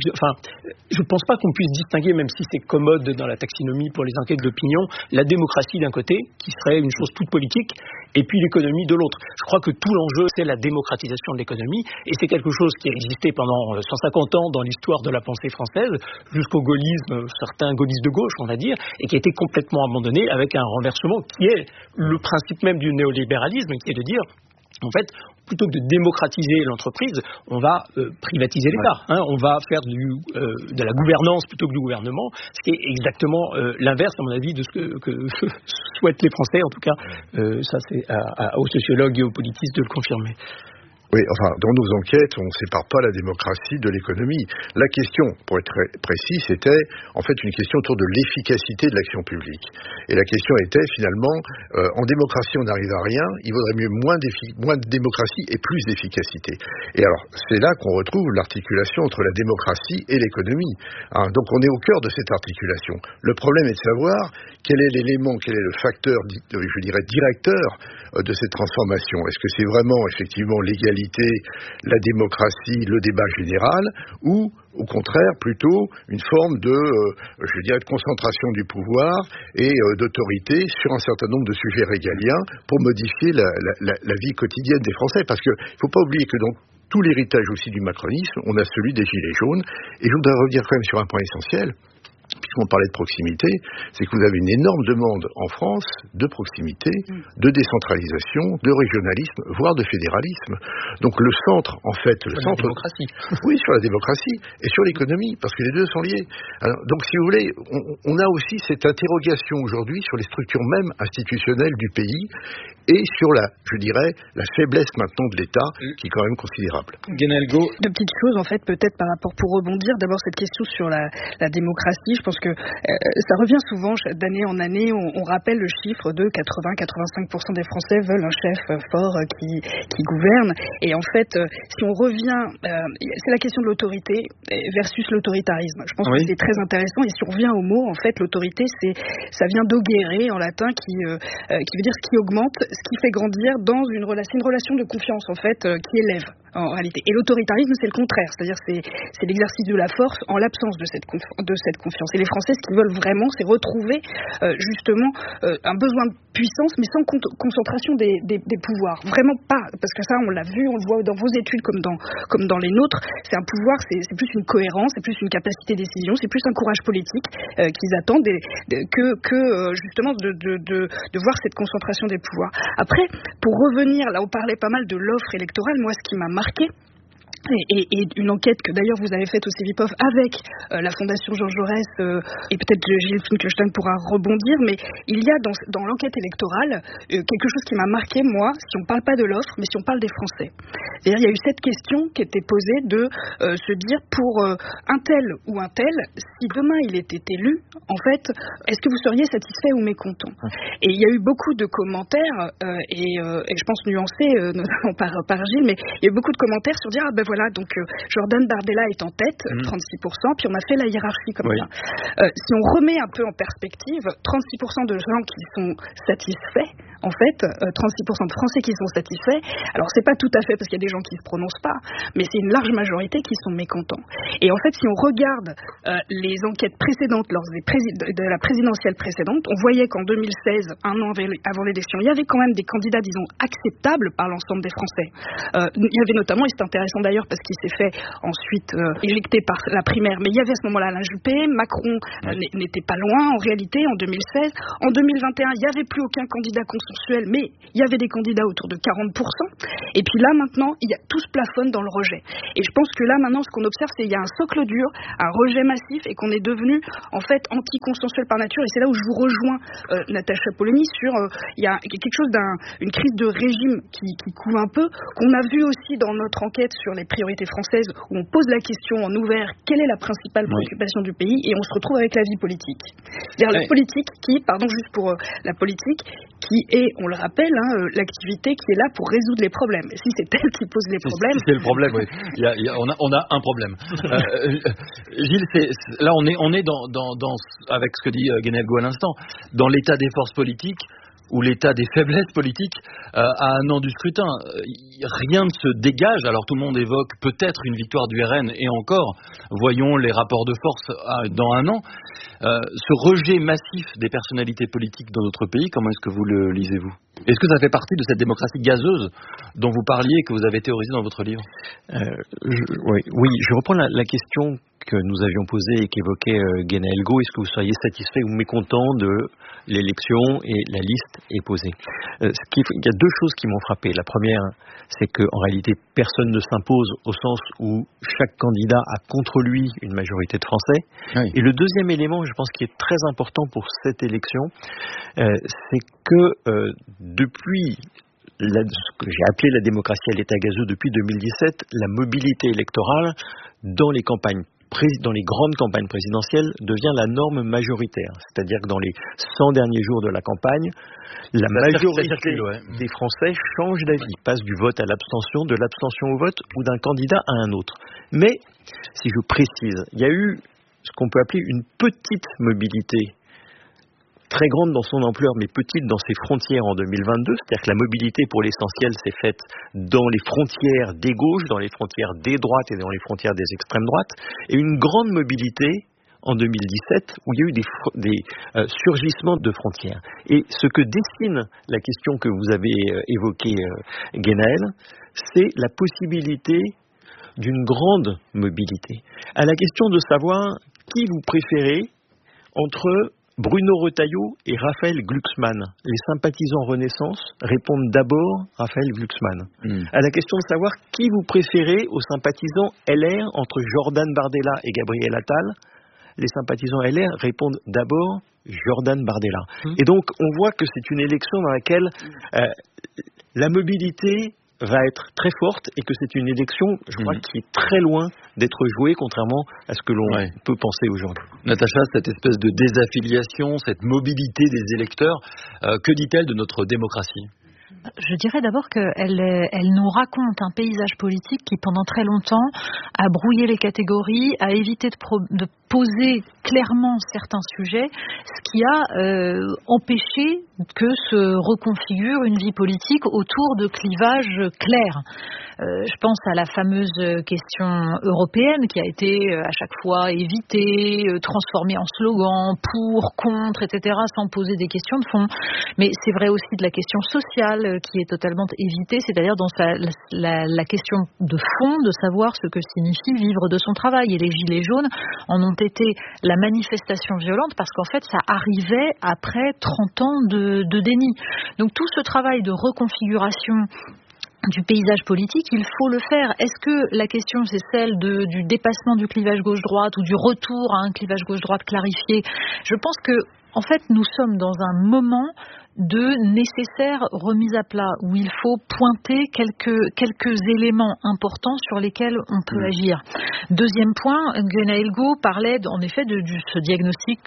je pense pas qu'on puisse distinguer, même si c'est commode dans la taxinomie pour les enquêtes d'opinion, la démocratie d'un côté, qui serait une chose toute politique, et puis l'économie de l'autre. Je crois que tout l'enjeu, c'est la démocratisation de l'économie, et c'est quelque chose qui a existé pendant 150 ans dans l'histoire de la pensée française, jusqu'au gaullisme, certains gaullistes de gauche, on va dire, et qui a été complètement abandonné avec un renversement qui est le principe même du néolibéralisme, qui est de dire, en fait, plutôt que de démocratiser l'entreprise, on va privatiser l'État. On va faire de la gouvernance plutôt que du gouvernement, ce qui est exactement l'inverse, à mon avis, de ce que souhaitent les Français. En tout cas, ça c'est aux sociologues et aux politistes de le confirmer.
Oui, enfin, dans nos enquêtes, on ne sépare pas la démocratie de l'économie. La question, pour être très précis, c'était en fait une question autour de l'efficacité de l'action publique. Et la question était finalement, en démocratie on n'arrive à rien, il vaudrait mieux moins de démocratie et plus d'efficacité. Et alors, c'est là qu'on retrouve l'articulation entre la démocratie et l'économie. Donc on est au cœur de cette articulation. Le problème est de savoir quel est l'élément, quel est le facteur, je dirais, directeur de cette transformation. Est-ce que c'est vraiment effectivement l'égalité, la démocratie, le débat général, ou au contraire plutôt une forme de, je dirais, de concentration du pouvoir et d'autorité sur un certain nombre de sujets régaliens pour modifier la vie quotidienne des Français. Parce qu'il ne faut pas oublier que dans tout l'héritage aussi du macronisme, on a celui des Gilets jaunes. Et je voudrais revenir quand même sur un point essentiel. Puisqu'on parlait de proximité, c'est que vous avez une énorme demande en France de proximité, de décentralisation, de régionalisme, voire de fédéralisme. Donc le centre, en fait,
sur la démocratie.
Oui, sur la démocratie et sur l'économie, parce que les deux sont liés. Alors, donc si vous voulez, on a aussi cette interrogation aujourd'hui sur les structures même institutionnelles du pays et sur la faiblesse maintenant de l'État, qui est quand même considérable.
Deux petites choses, en fait, peut-être par rapport, pour rebondir, d'abord cette question sur la démocratie. Je pense que ça revient souvent d'année en année. On rappelle le chiffre de 80-85% des Français veulent un chef fort qui gouverne. Et en fait, si on revient, c'est la question de l'autorité versus l'autoritarisme. Je pense que c'est très intéressant. Et si on revient au mot, en fait, l'autorité, ça vient d'ogere en latin, qui veut dire ce qui augmente, ce qui fait grandir dans une relation de confiance, en fait, qui élève. En réalité. Et l'autoritarisme, c'est le contraire, c'est-à-dire c'est l'exercice de la force en l'absence de cette confiance. Et les Français, ce qu'ils veulent vraiment, c'est retrouver justement un besoin de puissance, mais sans concentration des pouvoirs. Vraiment pas, parce que ça, on l'a vu, on le voit dans vos études comme dans les nôtres. C'est un pouvoir, c'est plus une cohérence, c'est plus une capacité de décision, c'est plus un courage politique qu'ils attendent que justement de voir cette concentration des pouvoirs. Après, pour revenir, là, on parlait pas mal de l'offre électorale. Moi, ce qui m'a marqué, et une enquête que d'ailleurs vous avez faite au CEVIPOF avec la Fondation Georges Jaurès, et peut-être Gilles Finkelstein pourra rebondir, mais il y a dans l'enquête électorale quelque chose qui m'a marqué, moi, si on ne parle pas de l'offre, mais si on parle des Français. C'est-à-dire, il y a eu cette question qui était posée de se dire pour un tel ou un tel, si demain il était élu, en fait, est-ce que vous seriez satisfait ou mécontent? Et il y a eu beaucoup de commentaires, et je pense nuancés, notamment par Gilles, mais il y a eu beaucoup de commentaires sur dire, voilà, donc Jordan Bardella est en tête, 36%, puis on a fait la hiérarchie comme ça. Si on remet un peu en perspective, 36% de gens qui sont satisfaits, en fait, 36% de Français qui sont satisfaits, alors c'est pas tout à fait parce qu'il y a des gens qui se prononcent pas, mais c'est une large majorité qui sont mécontents. Et en fait, si on regarde les enquêtes précédentes, lors de la présidentielle précédente, on voyait qu'en 2016, un an avant l'élection, il y avait quand même des candidats, disons, acceptables par l'ensemble des Français. Il y avait notamment, et c'est intéressant d'ailleurs parce qu'il s'est fait ensuite éjecter par la primaire, mais il y avait à ce moment-là Alain Juppé, Macron n'était pas loin en réalité en 2016. En 2021, il n'y avait plus aucun candidat consensuel, mais il y avait des candidats autour de 40%. Et puis là maintenant, tout se plafonne dans le rejet. Et je pense que là maintenant, ce qu'on observe, c'est qu'il y a un socle dur, un rejet massif, et qu'on est devenu en fait anti-consensuel par nature. Et c'est là où je vous rejoins, Natacha Polony, sur il y a quelque chose une crise de régime qui coule un peu, qu'on a vu aussi dans notre enquête sur les priorités françaises, où on pose la question en ouvert, quelle est la principale préoccupation du pays, et on se retrouve avec la vie politique. C'est-à-dire la politique juste pour la politique, qui est, on le rappelle, l'activité qui est là pour résoudre les problèmes. Et si c'est elle qui pose les problèmes...
C'est le problème, oui. On a un problème. Gilles, là on est dans, avec ce que dit Guénelgo à l'instant, dans l'état des forces politiques, ou l'état des faiblesses politiques à un an du scrutin. Rien ne se dégage, alors tout le monde évoque peut-être une victoire du RN, et encore, voyons les rapports de force dans un an. Ce rejet massif des personnalités politiques dans notre pays, comment est-ce que vous le lisez-vous? Est-ce que ça fait partie de cette démocratie gazeuse dont vous parliez et que vous avez théorisé dans votre livre?
Oui, je reprends la question que nous avions posée et qu'évoquait Guénelgo. Est-ce que vous seriez satisfait ou mécontent de l'élection? Et la liste est posée. Il y a deux choses qui m'ont frappé. La première, c'est qu'en réalité, personne ne s'impose au sens où chaque candidat a contre lui une majorité de Français. Oui. Et le deuxième élément, je pense, qui est très important pour cette élection, c'est que depuis ce que j'ai appelé la démocratie à l'état gazeux depuis 2017, la mobilité électorale dans les grandes campagnes présidentielles devient la norme majoritaire. C'est-à-dire que dans les 100 derniers jours de la campagne, la majorité des Français change d'avis, passe du vote à l'abstention, de l'abstention au vote ou d'un candidat à un autre. Mais, si je précise, il y a eu ce qu'on peut appeler une petite mobilité, très grande dans son ampleur, mais petite dans ses frontières en 2022, c'est-à-dire que la mobilité pour l'essentiel s'est faite dans les frontières des gauches, dans les frontières des droites et dans les frontières des extrêmes droites, et une grande mobilité en 2017 où il y a eu des surgissements de frontières. Et ce que dessine la question que vous avez évoquée, Guénaël, c'est la possibilité d'une grande mobilité. À la question de savoir qui vous préférez entre Bruno Retailleau et Raphaël Glucksmann. Les sympathisants Renaissance répondent d'abord Raphaël Glucksmann. À la question de savoir qui vous préférez aux sympathisants LR entre Jordan Bardella et Gabriel Attal, les sympathisants LR répondent d'abord Jordan Bardella. Et donc on voit que c'est une élection dans laquelle la mobilité va être très forte et que c'est une élection, je crois, qui est très loin d'être jouée, contrairement à ce que l'on peut penser aujourd'hui.
Natacha, cette espèce de désaffiliation, cette mobilité des électeurs, que dit-elle de notre démocratie ?
Je dirais d'abord qu'elle nous raconte un paysage politique qui, pendant très longtemps, a brouillé les catégories, a évité de poser clairement certains sujets, ce qui a empêché que se reconfigure une vie politique autour de clivages clairs. Je pense à la fameuse question européenne qui a été à chaque fois évitée, transformée en slogan, pour, contre, etc., sans poser des questions de fond. Mais c'est vrai aussi de la question sociale qui est totalement évitée, c'est-à-dire dans la question de fond, de savoir ce que signifie vivre de son travail. Et les Gilets jaunes en ont été la manifestation violente parce qu'en fait ça arrivait après 30 ans de déni. Donc tout ce travail de reconfiguration du paysage politique, il faut le faire. Est-ce que la question c'est celle du dépassement du clivage gauche-droite ou du retour à un clivage gauche-droite clarifié? Je pense que, en fait, nous sommes dans un moment de nécessaire remise à plat, où il faut pointer quelques éléments importants sur lesquels on peut agir. Deuxième point, Gunaelgo parlait en effet de ce diagnostic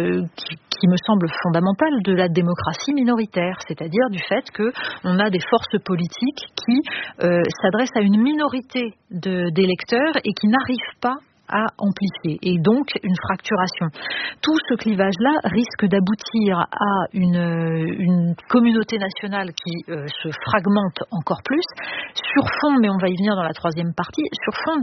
qui me semble fondamental de la démocratie minoritaire, c'est-à-dire du fait qu'on a des forces politiques qui s'adressent à une minorité d'électeurs et qui n'arrivent pas à amplifier, et donc une fracturation. Tout ce clivage-là risque d'aboutir à une communauté nationale qui se fragmente encore plus, sur fond, mais on va y venir dans la troisième partie, sur fond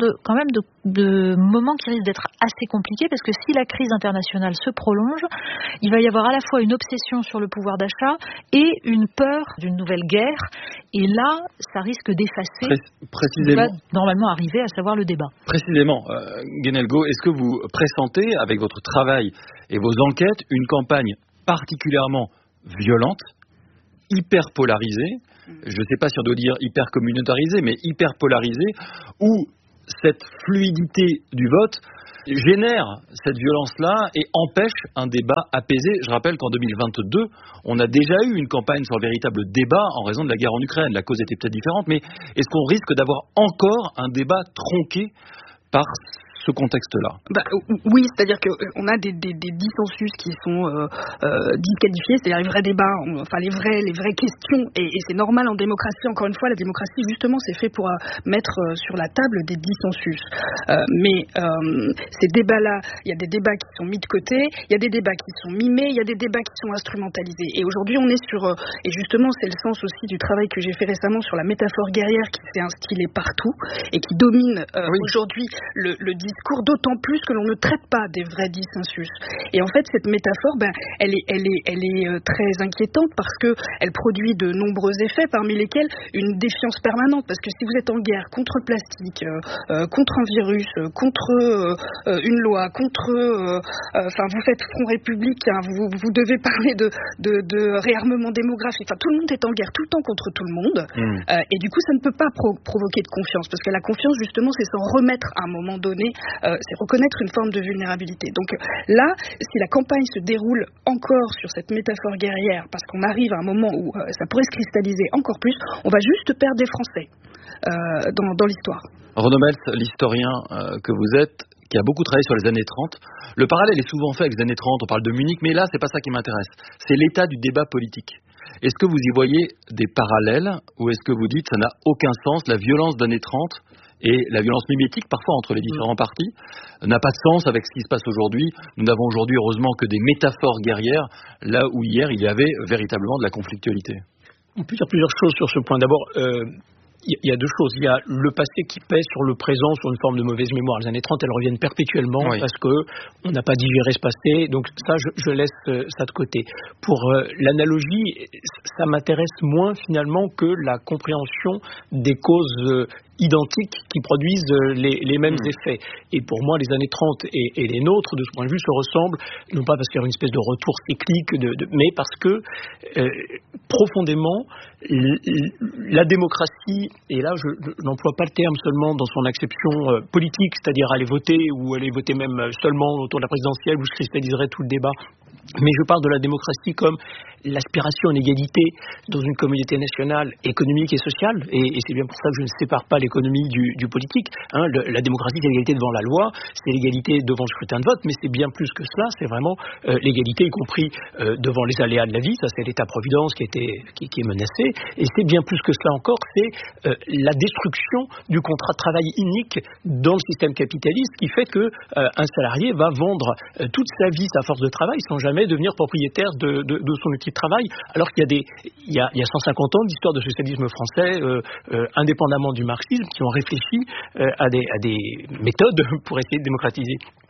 de moments qui risquent d'être assez compliqués, parce que si la crise internationale se prolonge, il va y avoir à la fois une obsession sur le pouvoir d'achat et une peur d'une nouvelle guerre, et là, ça risque d'effacer ce qui va normalement arriver, à savoir le débat.
Précisément, Gunaelgo, est-ce que vous pressentez, avec votre travail et vos enquêtes, une campagne particulièrement violente, hyper polarisée, je ne sais pas si on doit dire hyper communautarisée, mais hyper polarisée, où cette fluidité du vote génère cette violence-là et empêche un débat apaisé? Je rappelle qu'en 2022, on a déjà eu une campagne sur le véritable débat en raison de la guerre en Ukraine. La cause était peut-être différente, mais est-ce qu'on risque d'avoir encore un débat tronqué par ce contexte-là?
Oui, c'est-à-dire qu'on a des dissensus qui sont disqualifiés, c'est-à-dire les vrais débats, enfin les vraies questions, et c'est normal en démocratie. Encore une fois, la démocratie, justement, c'est fait pour mettre sur la table des dissensus. Mais ces débats-là, il y a des débats qui sont mis de côté, il y a des débats qui sont mimés, il y a des débats qui sont instrumentalisés. Et aujourd'hui, on est sur, et justement, c'est le sens aussi du travail que j'ai fait récemment sur la métaphore guerrière qui s'est instillée partout et qui domine aujourd'hui le discours, d'autant plus que l'on ne traite pas des vrais dissensus. Et en fait, cette métaphore, elle est très inquiétante parce que elle produit de nombreux effets, parmi lesquels une défiance permanente. Parce que si vous êtes en guerre contre le plastique, contre un virus, contre une loi, vous faites front républicain, vous devez parler de réarmement démographique. Enfin, tout le monde est en guerre tout le temps contre tout le monde. Et du coup, ça ne peut pas provoquer de confiance, parce que la confiance, justement, c'est s'en remettre à un moment donné. C'est reconnaître une forme de vulnérabilité. Donc là, si la campagne se déroule encore sur cette métaphore guerrière, parce qu'on arrive à un moment où ça pourrait se cristalliser encore plus, on va juste perdre des Français dans l'histoire.
Renaud Meltz, l'historien que vous êtes, qui a beaucoup travaillé sur les années 30, le parallèle est souvent fait avec les années 30, on parle de Munich, mais là, c'est pas ça qui m'intéresse. C'est l'état du débat politique. Est-ce que vous y voyez des parallèles, ou est-ce que vous dites ça n'a aucun sens, la violence d'années 30 et la violence mimétique, parfois, entre les différents partis, n'a pas de sens avec ce qui se passe aujourd'hui? Nous n'avons aujourd'hui, heureusement, que des métaphores guerrières, là où hier, il y avait véritablement de la conflictualité.
On peut dire plusieurs choses sur ce point. D'abord, il y a deux choses. Il y a le passé qui pèse sur le présent, sur une forme de mauvaise mémoire. Les années 30, elles reviennent perpétuellement parce qu'on n'a pas digéré ce passé. Donc ça, je laisse ça de côté. Pour l'analogie, ça m'intéresse moins finalement que la compréhension des causes identiques qui produisent les mêmes effets. Et pour moi, les années 30 et les nôtres, de ce point de vue, se ressemblent, non pas parce qu'il y a une espèce de retour cyclique, mais parce que profondément, la démocratie, et là je n'emploie pas le terme seulement dans son acception politique, c'est-à-dire aller voter, ou aller voter même seulement autour de la présidentielle où se cristalliserait tout le débat, mais je parle de la démocratie comme l'aspiration à l'égalité dans une communauté nationale économique et sociale, et c'est bien pour ça que je ne sépare pas l'économie du politique. La démocratie, c'est l'égalité devant la loi, c'est l'égalité devant le scrutin de vote, mais c'est bien plus que cela, c'est vraiment l'égalité, y compris devant les aléas de la vie. Ça, c'est l'État-providence qui est menacé, et c'est bien plus que cela encore, c'est la destruction du contrat de travail unique dans le système capitaliste, qui fait que un salarié va vendre toute sa vie sa force de travail sans jamais devenir propriétaire de son outil de travail, alors qu'il y a 150 ans d'histoire de socialisme français, indépendamment du marxisme, qui ont réfléchi à des méthodes pour essayer de démocratiser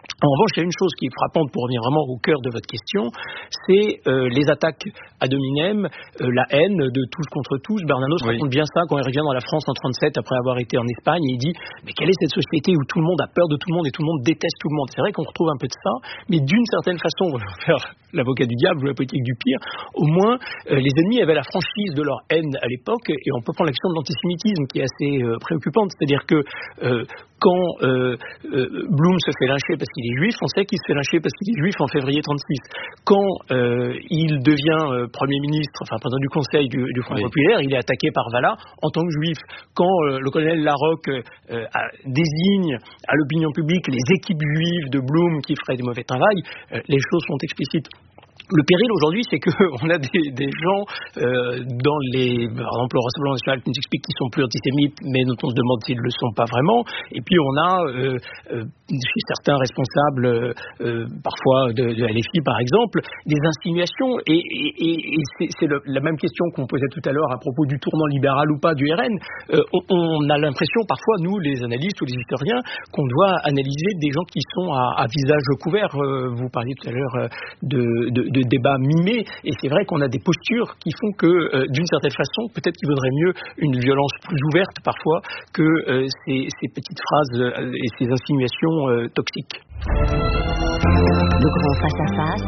En revanche, il y a une chose qui est frappante pour revenir vraiment au cœur de votre question, c'est les attaques ad hominem, la haine de tous contre tous. Bernanos raconte bien ça quand il revient dans la France en 1937 après avoir été en Espagne et il dit « Mais quelle est cette société où tout le monde a peur de tout le monde et tout le monde déteste tout le monde ?» C'est vrai qu'on retrouve un peu de ça, mais d'une certaine façon, on va faire l'avocat du diable ou la politique du pire, au moins les ennemis avaient la franchise de leur haine à l'époque et on peut prendre l'action de l'antisémitisme qui est assez préoccupante. C'est-à-dire que quand Blum se fait lyncher parce qu'il est juif, on sait qu'il se fait lyncher parce qu'il est juif en février 1936. Quand il devient Premier ministre, enfin président du Conseil du Front populaire, il est attaqué par Vallat en tant que juif. Quand le colonel Larocque désigne à l'opinion publique les équipes juives de Blum qui feraient du mauvais travail, les choses sont explicites. Le péril aujourd'hui, c'est qu'on a des gens dans par exemple, le Rassemblement national qui nous expliquent qu'ils sont plus antisémites, mais dont on se demande s'ils ne le sont pas vraiment. Et puis on a chez certains responsables, parfois de LFI par exemple, des insinuations. Et c'est la même question qu'on posait tout à l'heure à propos du tournant libéral ou pas du RN. On a l'impression parfois, nous les analystes ou les historiens, qu'on doit analyser des gens qui sont à visage couvert. Vous parliez tout à l'heure de débats mimés, et c'est vrai qu'on a des postures qui font que, d'une certaine façon, peut-être qu'il vaudrait mieux une violence plus ouverte parfois que ces petites phrases et ces insinuations toxiques.
Le grand face-à-face.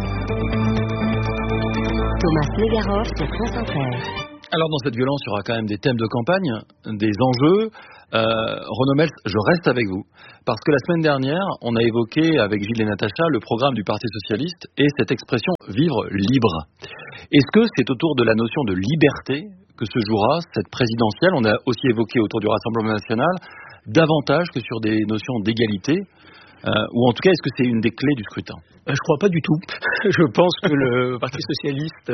Thomas Legaroff sur France Inter.
Alors dans cette violence, il y aura quand même des thèmes de campagne, des enjeux. Renaud Mels, je reste avec vous, parce que la semaine dernière, on a évoqué avec Gilles et Natacha le programme du Parti Socialiste et cette expression « vivre libre ». Est-ce que c'est autour de la notion de liberté que se jouera cette présidentielle? On a aussi évoqué autour du Rassemblement national davantage que sur des notions d'égalité, ou en tout cas, est-ce que c'est une des clés du scrutin?
Je crois pas du tout. Je pense que le Parti socialiste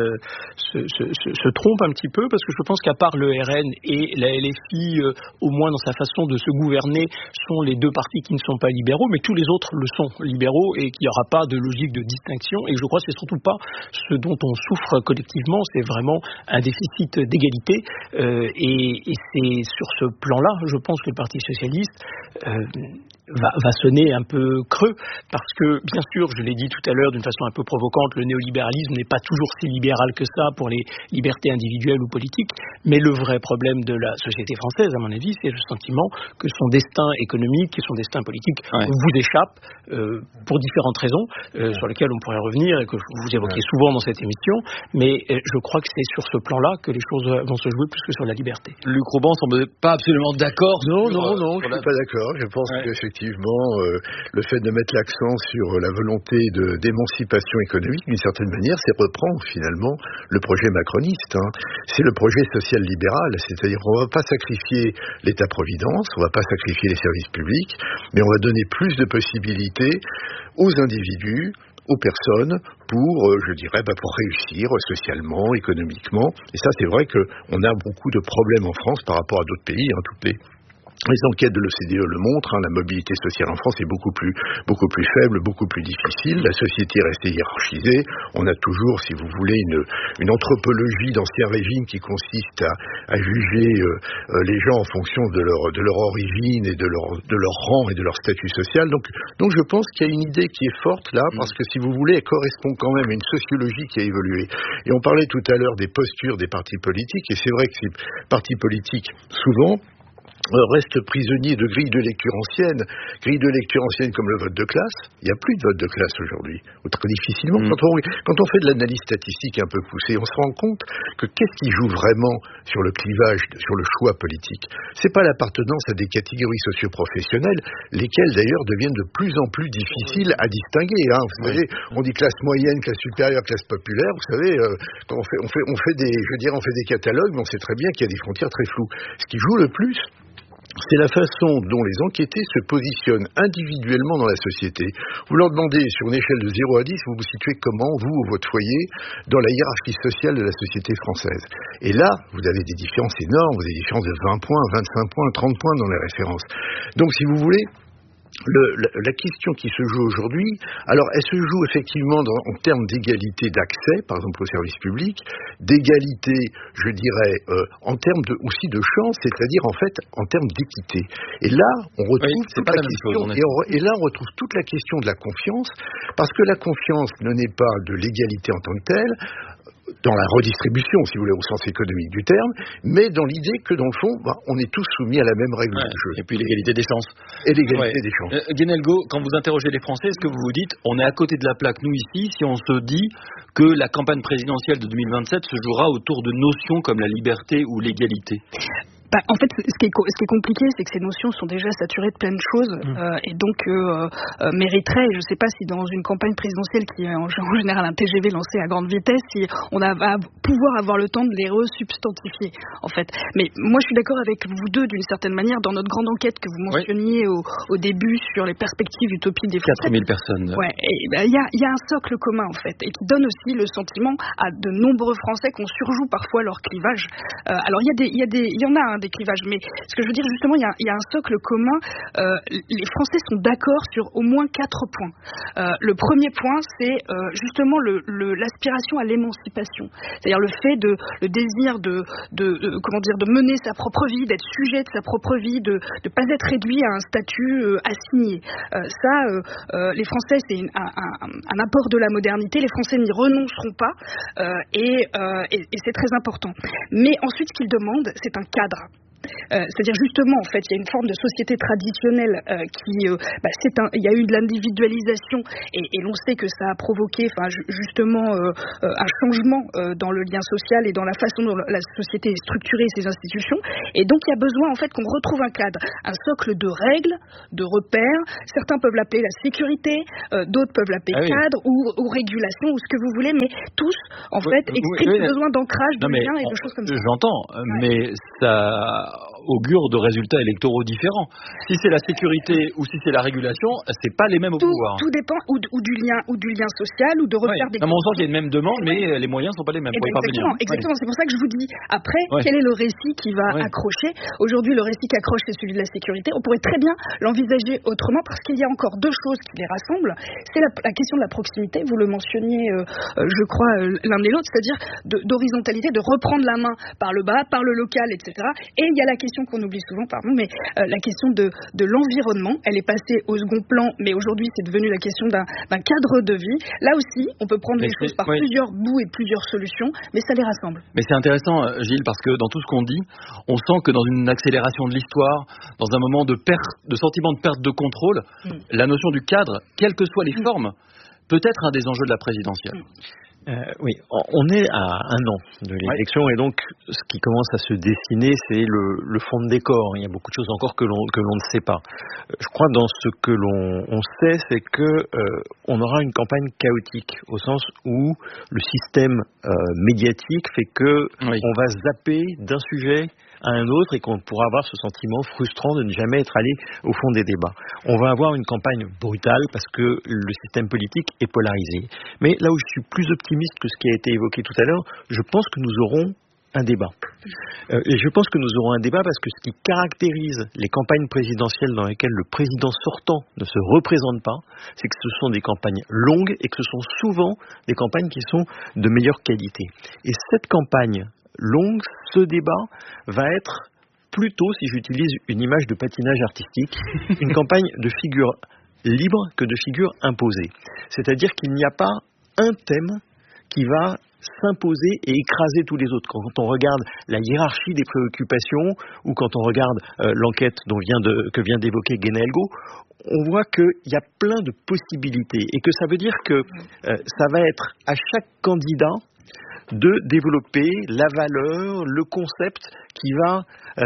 se trompe un petit peu, parce que je pense qu'à part le RN et la LFI, au moins dans sa façon de se gouverner, sont les deux partis qui ne sont pas libéraux, mais tous les autres le sont libéraux et qu'il n'y aura pas de logique de distinction. Et je crois que c'est surtout pas ce dont on souffre collectivement, c'est vraiment un déficit d'égalité. Et c'est sur ce plan-là, je pense que le Parti socialiste va sonner un peu creux, parce que, bien sûr, je l'ai dit tout à l'heure d'une façon un peu provocante, le néolibéralisme n'est pas toujours si libéral que ça pour les libertés individuelles ou politiques, mais le vrai problème de la société française, à mon avis, c'est le sentiment que son destin économique et son destin politique vous échappent pour différentes raisons, sur lesquelles on pourrait revenir et que vous évoquez souvent dans cette émission, mais je crois que c'est sur ce plan-là que les choses vont se jouer plus que sur la liberté.
Luc Rouban semble pas absolument d'accord.
Non, je suis pas d'accord. Je pense qu'effectivement, le fait de mettre l'accent sur la volonté d'émancipation économique, d'une certaine manière, c'est reprendre finalement le projet macroniste. C'est le projet social-libéral, c'est-à-dire qu'on ne va pas sacrifier l'État-providence, on ne va pas sacrifier les services publics, mais on va donner plus de possibilités aux individus, aux personnes pour réussir socialement, économiquement. Et ça, c'est vrai qu'on a beaucoup de problèmes en France par rapport à d'autres pays, Les enquêtes de l'OCDE le montrent, la mobilité sociale en France est beaucoup plus faible, beaucoup plus difficile. La société est restée hiérarchisée. On a toujours, si vous voulez, une anthropologie d'ancien régime qui consiste à juger les gens en fonction de leur origine et de leur rang et de leur statut social. Donc je pense qu'il y a une idée qui est forte là, parce que si vous voulez, elle correspond quand même à une sociologie qui a évolué. Et on parlait tout à l'heure des postures des partis politiques, et c'est vrai que ces partis politiques, souvent, restent prisonniers de grilles de lecture anciennes comme le vote de classe. Il n'y a plus de vote de classe aujourd'hui, très difficilement. Quand on fait de l'analyse statistique un peu poussée, on se rend compte que qu'est-ce qui joue vraiment sur le clivage, sur le choix politique? C'est pas l'appartenance à des catégories socio-professionnelles, lesquelles d'ailleurs deviennent de plus en plus difficiles à distinguer. Vous savez, on dit classe moyenne, classe supérieure, classe populaire. Vous savez, quand on fait des catalogues, mais on sait très bien qu'il y a des frontières très floues. Ce qui joue le plus, c'est la façon dont les enquêtés se positionnent individuellement dans la société. Vous leur demandez, sur une échelle de 0 à 10, vous vous situez comment, vous ou votre foyer, dans la hiérarchie sociale de la société française. Et là, vous avez des différences énormes, vous avez des différences de 20 points, 25 points, 30 points dans les références. Donc, si vous voulez, la question qui se joue aujourd'hui, alors elle se joue effectivement en termes d'égalité d'accès, par exemple au service public, d'égalité, je dirais, en termes aussi de chance, c'est-à-dire en fait en termes d'équité. Et là, on retrouve toute la question, et là on retrouve toute la question de la confiance, parce que la confiance ne naît pas de l'égalité en tant que telle, dans la redistribution, si vous voulez, au sens économique du terme, mais dans l'idée que, dans le fond, on est tous soumis à la même règle du jeu.
Et puis l'égalité des chances.
Et l'égalité des chances.
Guénelgo, quand vous interrogez les Français, est-ce que vous vous dites, on est à côté de la plaque, nous ici, si on se dit que la campagne présidentielle de 2027 se jouera autour de notions comme la liberté ou l'égalité ?
En fait, ce qui est compliqué, c'est que ces notions sont déjà saturées de plein de choses et donc mériteraient, je ne sais pas si dans une campagne présidentielle qui est en général un TGV lancé à grande vitesse, si on va pouvoir avoir le temps de les resubstantifier, en fait. Mais moi, je suis d'accord avec vous deux, d'une certaine manière, dans notre grande enquête que vous mentionniez au début sur les perspectives utopiques des Français.
4000 personnes.
Ouais, il y a un socle commun, en fait, et qui donne aussi le sentiment à de nombreux Français qu'on surjoue parfois leur clivage. Alors, il y en a des clivages, mais ce que je veux dire justement, il y a un socle commun. Les Français sont d'accord sur au moins 4 points. Le premier point, c'est justement l'aspiration à l'émancipation, c'est-à-dire le fait le désir de mener sa propre vie, d'être sujet de sa propre vie, de pas être réduit à un statut assigné. Les Français, c'est un apport de la modernité. Les Français n'y renonceront pas, et c'est très important. Mais ensuite, ce qu'ils demandent, c'est un cadre. C'est-à-dire justement, en fait, il y a une forme de société traditionnelle il y a eu de l'individualisation et l'on sait que ça a provoqué, justement, un changement dans le lien social et dans la façon dont la société est structurée et ses institutions. Et donc, il y a besoin, en fait, qu'on retrouve un cadre, un socle de règles, de repères. Certains peuvent l'appeler la sécurité, d'autres peuvent l'appeler cadre ou régulation ou ce que vous voulez, mais tous, en fait, expriment ce besoin d'ancrage, de lien et de choses comme ça.
J'entends, mais ça augure de résultats électoraux différents. Si c'est la sécurité ou si c'est la régulation, c'est pas les mêmes au pouvoir.
Tout dépend ou du lien social ou de repères des.
Dans mon sens, il y a une même demande, mais les moyens sont pas les mêmes pour y parvenir.
Exactement. C'est pour ça que je vous dis après, quel est le récit qui va accrocher. Aujourd'hui, le récit qui accroche, c'est celui de la sécurité. On pourrait très bien l'envisager autrement parce qu'il y a encore deux choses qui les rassemblent. C'est la question de la proximité. Vous le mentionniez, je crois, l'un et l'autre, c'est-à-dire d'horizontalité, de reprendre la main par le bas, par le local, etc. Et il y a la question qu'on oublie souvent, mais la question de l'environnement, elle est passée au second plan, mais aujourd'hui c'est devenu la question d'un cadre de vie. Là aussi, on peut prendre les choses par plusieurs bouts et plusieurs solutions, mais ça les rassemble.
Mais c'est intéressant, Gilles, parce que dans tout ce qu'on dit, on sent que dans une accélération de l'histoire, dans un moment de sentiment de perte de contrôle, la notion du cadre, quelles que soient les formes, peut être un des enjeux de la présidentielle.
Oui, on est à un an de l'élection et donc ce qui commence à se dessiner, c'est le fond de décor. Il y a beaucoup de choses encore que l'on ne sait pas. Je crois dans ce que l'on sait, c'est que on aura une campagne chaotique au sens où le système médiatique fait que on va zapper d'un sujet à un autre et qu'on pourra avoir ce sentiment frustrant de ne jamais être allé au fond des débats. On va avoir une campagne brutale parce que le système politique est polarisé. Mais là où je suis plus optimiste que ce qui a été évoqué tout à l'heure, je pense que nous aurons un débat. Et je pense que nous aurons un débat parce que ce qui caractérise les campagnes présidentielles dans lesquelles le président sortant ne se représente pas, c'est que ce sont des campagnes longues et que ce sont souvent des campagnes qui sont de meilleure qualité. Et cette campagne longue, ce débat va être plutôt, si j'utilise une image de patinage artistique, une campagne de figure libre que de figure imposée. C'est-à-dire qu'il n'y a pas un thème qui va s'imposer et écraser tous les autres. Quand on regarde la hiérarchie des préoccupations ou quand on regarde l'enquête que vient d'évoquer Guénelgo, on voit qu'il y a plein de possibilités et que ça veut dire que ça va être à chaque candidat de développer la valeur, le concept qui va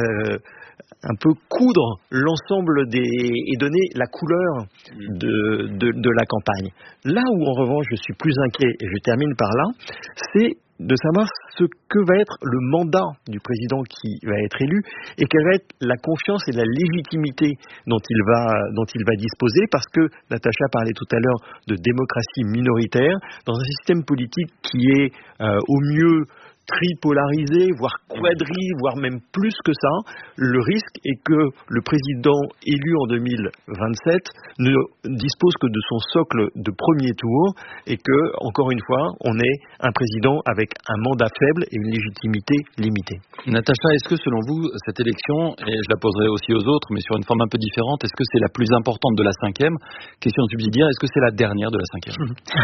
un peu coudre l'ensemble et donner la couleur de la campagne. Là où en revanche je suis plus inquiet, et je termine par là, c'est de savoir ce que va être le mandat du président qui va être élu et quelle va être la confiance et la légitimité dont il va disposer, parce que Natacha parlait tout à l'heure de démocratie minoritaire dans un système politique qui est au mieux tripolarisé, voire voire même plus que ça. Le risque est que le président élu en 2027 ne dispose que de son socle de premier tour et que, encore une fois, on ait un président avec un mandat faible et une légitimité limitée.
Natacha, est-ce que selon vous, cette élection, et je la poserai aussi aux autres, mais sur une forme un peu différente, est-ce que c'est la plus importante de la 5e? Question subsidiaire, est-ce que c'est la dernière de la 5e?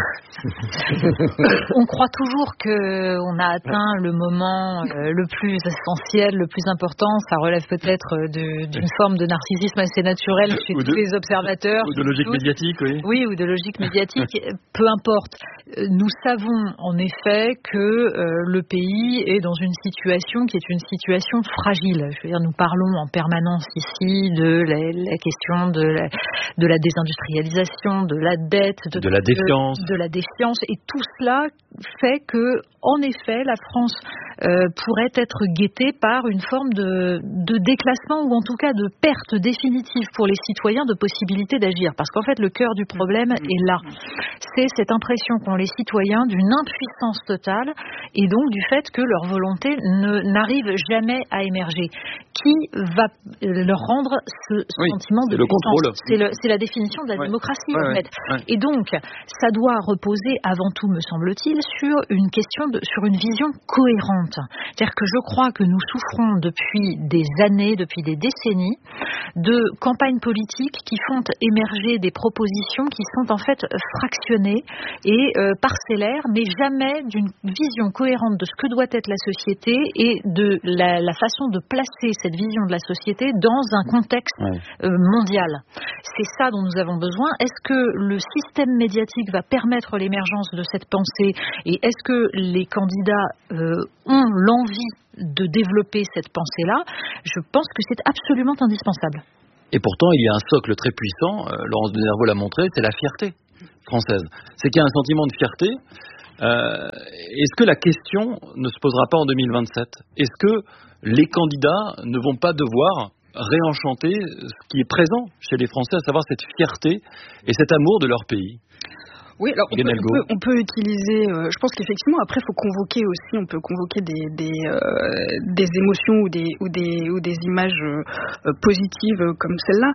On croit toujours qu'on a atteint le moment le plus essentiel, le plus important. Ça relève peut-être d'une forme de narcissisme assez naturel chez tous les observateurs.
Ou de logique médiatique, oui.
Oui, ou de logique médiatique. Peu importe. Nous savons en effet que le pays est dans une situation qui est une situation fragile. Je veux dire, nous parlons en permanence ici de la question de la désindustrialisation, de la dette,
de la défiance.
De la défiance. Et tout cela fait que, en effet, la France pourrait être guettée par une forme de déclassement ou en tout cas de perte définitive pour les citoyens de possibilité d'agir. Parce qu'en fait, le cœur du problème est là. C'est cette impression qu'ont les citoyens d'une impuissance totale et donc du fait que leur volonté n'arrive jamais à émerger. Qui va leur rendre ce sentiment de
le contrôle.
C'est la définition de la démocratie en fait. Et donc, ça doit reposer avant tout, me semble-t-il, sur sur une vision cohérente. C'est-à-dire que je crois que nous souffrons depuis des années, depuis des décennies, de campagnes politiques qui font émerger des propositions qui sont en fait fractionnées et parcellaires, mais jamais d'une vision cohérente de ce que doit être la société et de la façon de placer cette vision de la société dans un contexte mondial. C'est ça dont nous avons besoin. Est-ce que le système médiatique va permettre l'émergence de cette pensée et est-ce que les candidats ont l'envie de développer cette pensée-là? Je pense que c'est absolument indispensable.
Et pourtant, il y a un socle très puissant, Laurence de Nervaux l'a montré, c'est la fierté française. C'est qu'il y a un sentiment de fierté. Est-ce que la question ne se posera pas en 2027 ? Est-ce que les candidats ne vont pas devoir réenchanter ce qui est présent chez les Français, à savoir cette fierté et cet amour de leur pays ?
Oui, alors on peut utiliser. Je pense qu'effectivement, après, il faut convoquer aussi. On peut convoquer des émotions ou des images positives comme celle-là.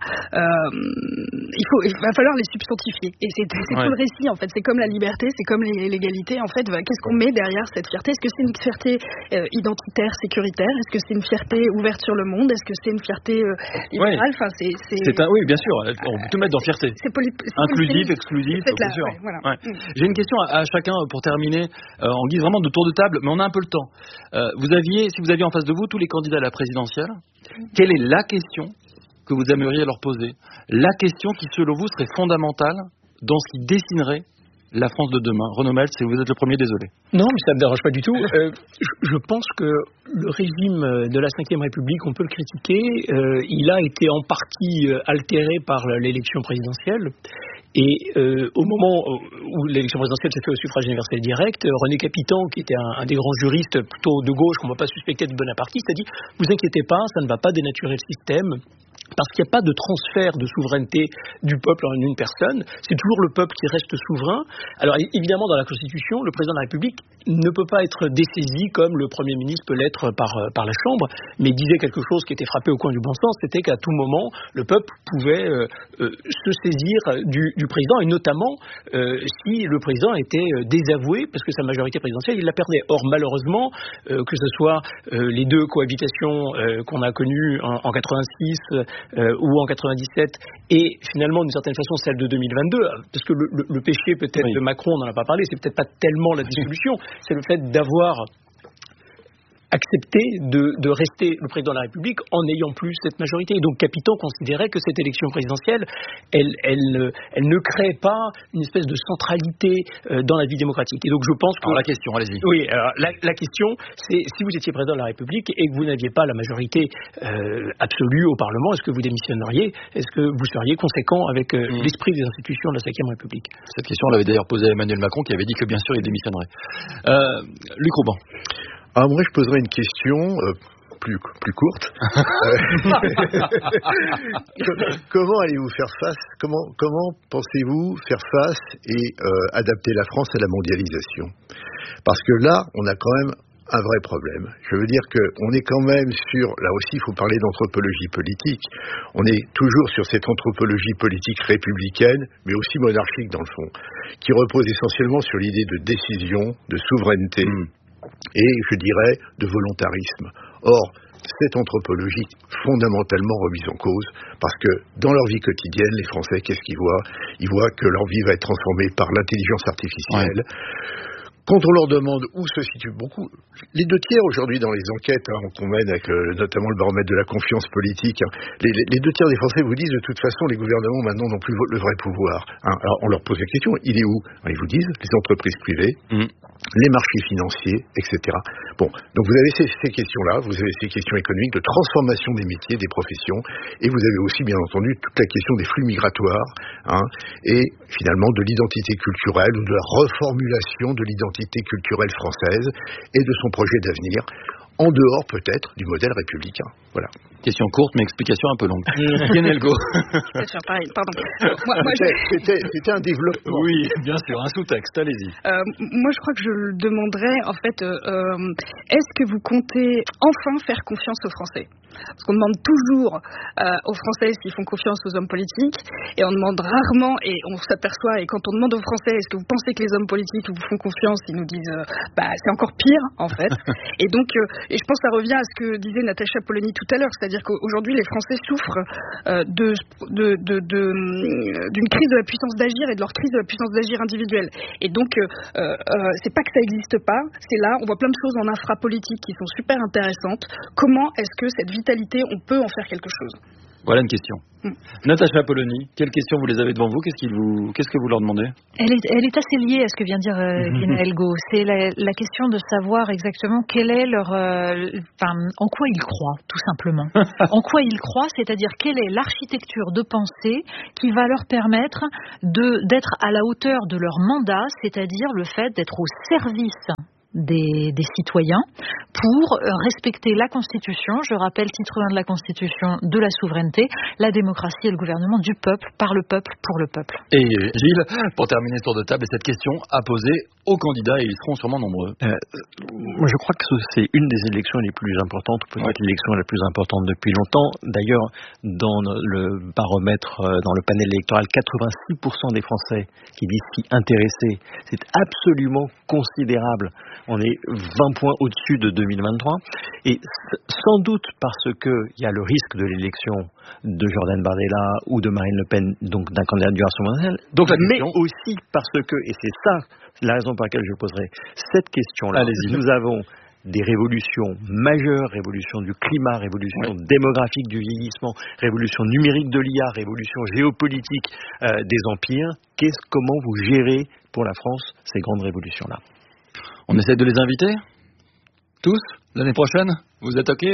Il va falloir les substantifier. Et c'est tout le récit en fait. C'est comme la liberté, c'est comme l'égalité. En fait, qu'est-ce qu'on met derrière cette fierté ? Est-ce que c'est une fierté identitaire, sécuritaire ? Est-ce que c'est une fierté ouverte sur le monde ? Est-ce que c'est une fierté libérale ? Enfin,
oui, bien sûr. On peut tout mettre dans fierté. Inclusif, exclusif, bien sûr.
Voilà.
Ouais. J'ai une question à chacun pour terminer, en guise vraiment de tour de table, mais on a un peu le temps. Si vous aviez en face de vous tous les candidats à la présidentielle, quelle est la question que vous aimeriez leur poser ? La question qui, selon vous, serait fondamentale dans ce qui dessinerait la France de demain. Renaud Meltz, si vous êtes le premier, désolé.
Non, mais ça ne me dérange pas du tout. Je pense que le régime de la Ve République, on peut le critiquer. Il a été en partie altéré par l'élection présidentielle. Et au moment où l'élection présidentielle s'est faite au suffrage universel direct, René Capitan, qui était un des grands juristes plutôt de gauche, qu'on ne va pas suspecter de bonapartiste, a dit « Vous inquiétez pas, ça ne va pas dénaturer le système ». Parce qu'il n'y a pas de transfert de souveraineté du peuple en une personne, c'est toujours le peuple qui reste souverain. Alors évidemment, dans la Constitution, le président de la République ne peut pas être dessaisi comme le Premier ministre peut l'être par la Chambre, mais il disait quelque chose qui était frappé au coin du bon sens, c'était qu'à tout moment, le peuple pouvait se saisir du président, et notamment si le président était désavoué, parce que sa majorité présidentielle, il la perdait. Or, malheureusement, que ce soit les deux cohabitations qu'on a connues en 86 ou en 97, et finalement d'une certaine façon celle de 2022, parce que le péché peut-être de Macron, on n'en a pas parlé, c'est peut-être pas tellement la dissolution, c'est le fait d'avoir accepté de rester le président de la République en n'ayant plus cette majorité. Et donc Capitan considérait que cette élection présidentielle, elle ne crée pas une espèce de centralité dans la vie démocratique. Et donc je pense que...
Alors la question, allez-y.
Oui, alors la question, c'est si vous étiez président de la République et que vous n'aviez pas la majorité absolue au Parlement, est-ce que vous démissionneriez ? Est-ce que vous seriez conséquent avec l'esprit des institutions de la Ve République ?
Cette question, on l'avait d'ailleurs posée à Emmanuel Macron, qui avait dit que bien sûr il démissionnerait. Luc Rouban.
Alors moi, je poserais une question plus courte. Comment allez-vous faire face ? Comment pensez-vous faire face et adapter la France à la mondialisation ? Parce que là, on a quand même un vrai problème. Je veux dire qu'on est quand même sur, là aussi il faut parler d'anthropologie politique, on est toujours sur cette anthropologie politique républicaine, mais aussi monarchique dans le fond, qui repose essentiellement sur l'idée de décision, de souveraineté, et je dirais de volontarisme. Or, cette anthropologie fondamentalement remise en cause, parce que dans leur vie quotidienne, les Français, qu'est-ce qu'ils voient ? Ils voient que leur vie va être transformée par l'intelligence artificielle. Ouais. Quand on leur demande où se situent beaucoup, les 2 tiers aujourd'hui dans les enquêtes qu'on mène avec notamment le baromètre de la confiance politique, les 2 tiers des Français vous disent de toute façon les gouvernements maintenant n'ont plus le vrai pouvoir. Alors on leur pose la question, il est où ? Ils vous disent les entreprises privées, les marchés financiers, etc. Bon, donc vous avez ces questions-là, vous avez ces questions économiques de transformation des métiers, des professions, et vous avez aussi bien entendu toute la question des flux migratoires, et finalement de l'identité culturelle ou de la reformulation de l'identité culturelle française et de son projet d'avenir, en dehors peut-être du modèle républicain. Voilà.
Question courte, mais explication un peu longue. Guénelgo.
Pardon.
C'était un développement.
Oui, bien sûr, un sous-texte, allez-y.
Moi, je crois que je le demanderais, en fait, est-ce que vous comptez enfin faire confiance aux Français ? Parce qu'on demande toujours aux Français s'ils font confiance aux hommes politiques, et on demande rarement, et on s'aperçoit, et quand on demande aux Français est-ce que vous pensez que les hommes politiques vous font confiance, ils nous disent c'est encore pire en fait. Et donc, et je pense que ça revient à ce que disait Natacha Polony tout à l'heure, c'est-à-dire qu'aujourd'hui les Français souffrent d'une crise de la puissance d'agir et de leur crise de la puissance d'agir individuelle. Et donc, c'est pas que ça n'existe pas, c'est là, on voit plein de choses en infrapolitique qui sont super intéressantes. Comment est-ce que cette vitalité, on peut en faire quelque chose ?
Voilà une question. Natacha Polony, quelles questions vous les avez devant vous ? Qu'est-ce que vous leur demandez ?
Elle est assez liée à ce que vient de dire Guénelgo. C'est la question de savoir exactement quelle est leur, en quoi ils croient, tout simplement. En quoi ils croient, c'est-à-dire quelle est l'architecture de pensée qui va leur permettre d'être à la hauteur de leur mandat, c'est-à-dire le fait d'être au service des citoyens pour respecter la Constitution. Je rappelle, titre 1 de la Constitution, de la souveraineté, la démocratie et le gouvernement du peuple, par le peuple, pour le peuple.
Et Gilles, pour terminer ce tour de table, et cette question à poser aux candidats, et ils seront sûrement nombreux.
Moi, je crois que c'est une des élections les plus importantes, peut-être l'élection la plus importante depuis longtemps. D'ailleurs, dans le baromètre, dans le panel électoral, 86% des Français qui disent s'y intéresser. C'est absolument considérable. On est 20 points au-dessus de 2023. Et sans doute parce qu'il y a le risque de l'élection de Jordan Bardella ou de Marine Le Pen, donc d'un candidat du Rassemblement national, mais aussi parce que, et c'est ça la raison pour laquelle je poserai cette question-là, nous avons des révolutions majeures, révolution du climat, révolution démographique du vieillissement, révolution numérique de l'IA, révolution géopolitique des empires. Comment vous gérez pour la France ces grandes révolutions-là ?
On essaie de les inviter ? Tous ? L'année prochaine ? Vous êtes OK,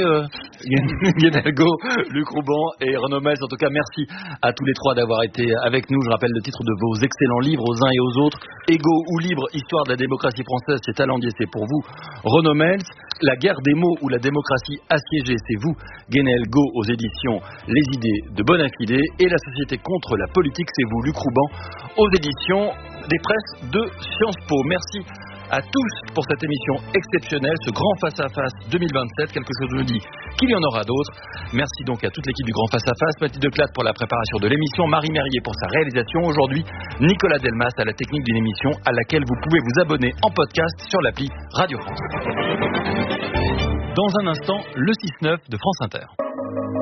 Guénelgo, Luc Rouban et Renaud Mels. En tout cas, merci à tous les trois d'avoir été avec nous. Je rappelle le titre de vos excellents livres aux uns et aux autres. Égaux ou libre, histoire de la démocratie française, c'est Talandier, c'est pour vous. Renaud Mels, La guerre des mots ou la démocratie assiégée, c'est vous. Guénelgo aux éditions Les idées de Bonafide. Et La société contre la politique, c'est vous. Luc Rouban aux éditions des presses de Sciences Po. Merci à tous pour cette émission exceptionnelle, ce grand face-à-face 2027. Quelque chose me dit qu'il y en aura d'autres. Merci donc à toute l'équipe du grand face-à-face. Mathilde Clatte pour la préparation de l'émission, Marie Merrier pour sa réalisation. Aujourd'hui, Nicolas Delmas à la technique d'une émission à laquelle vous pouvez vous abonner en podcast sur l'appli Radio France. Dans un instant, le 6-9 de France Inter.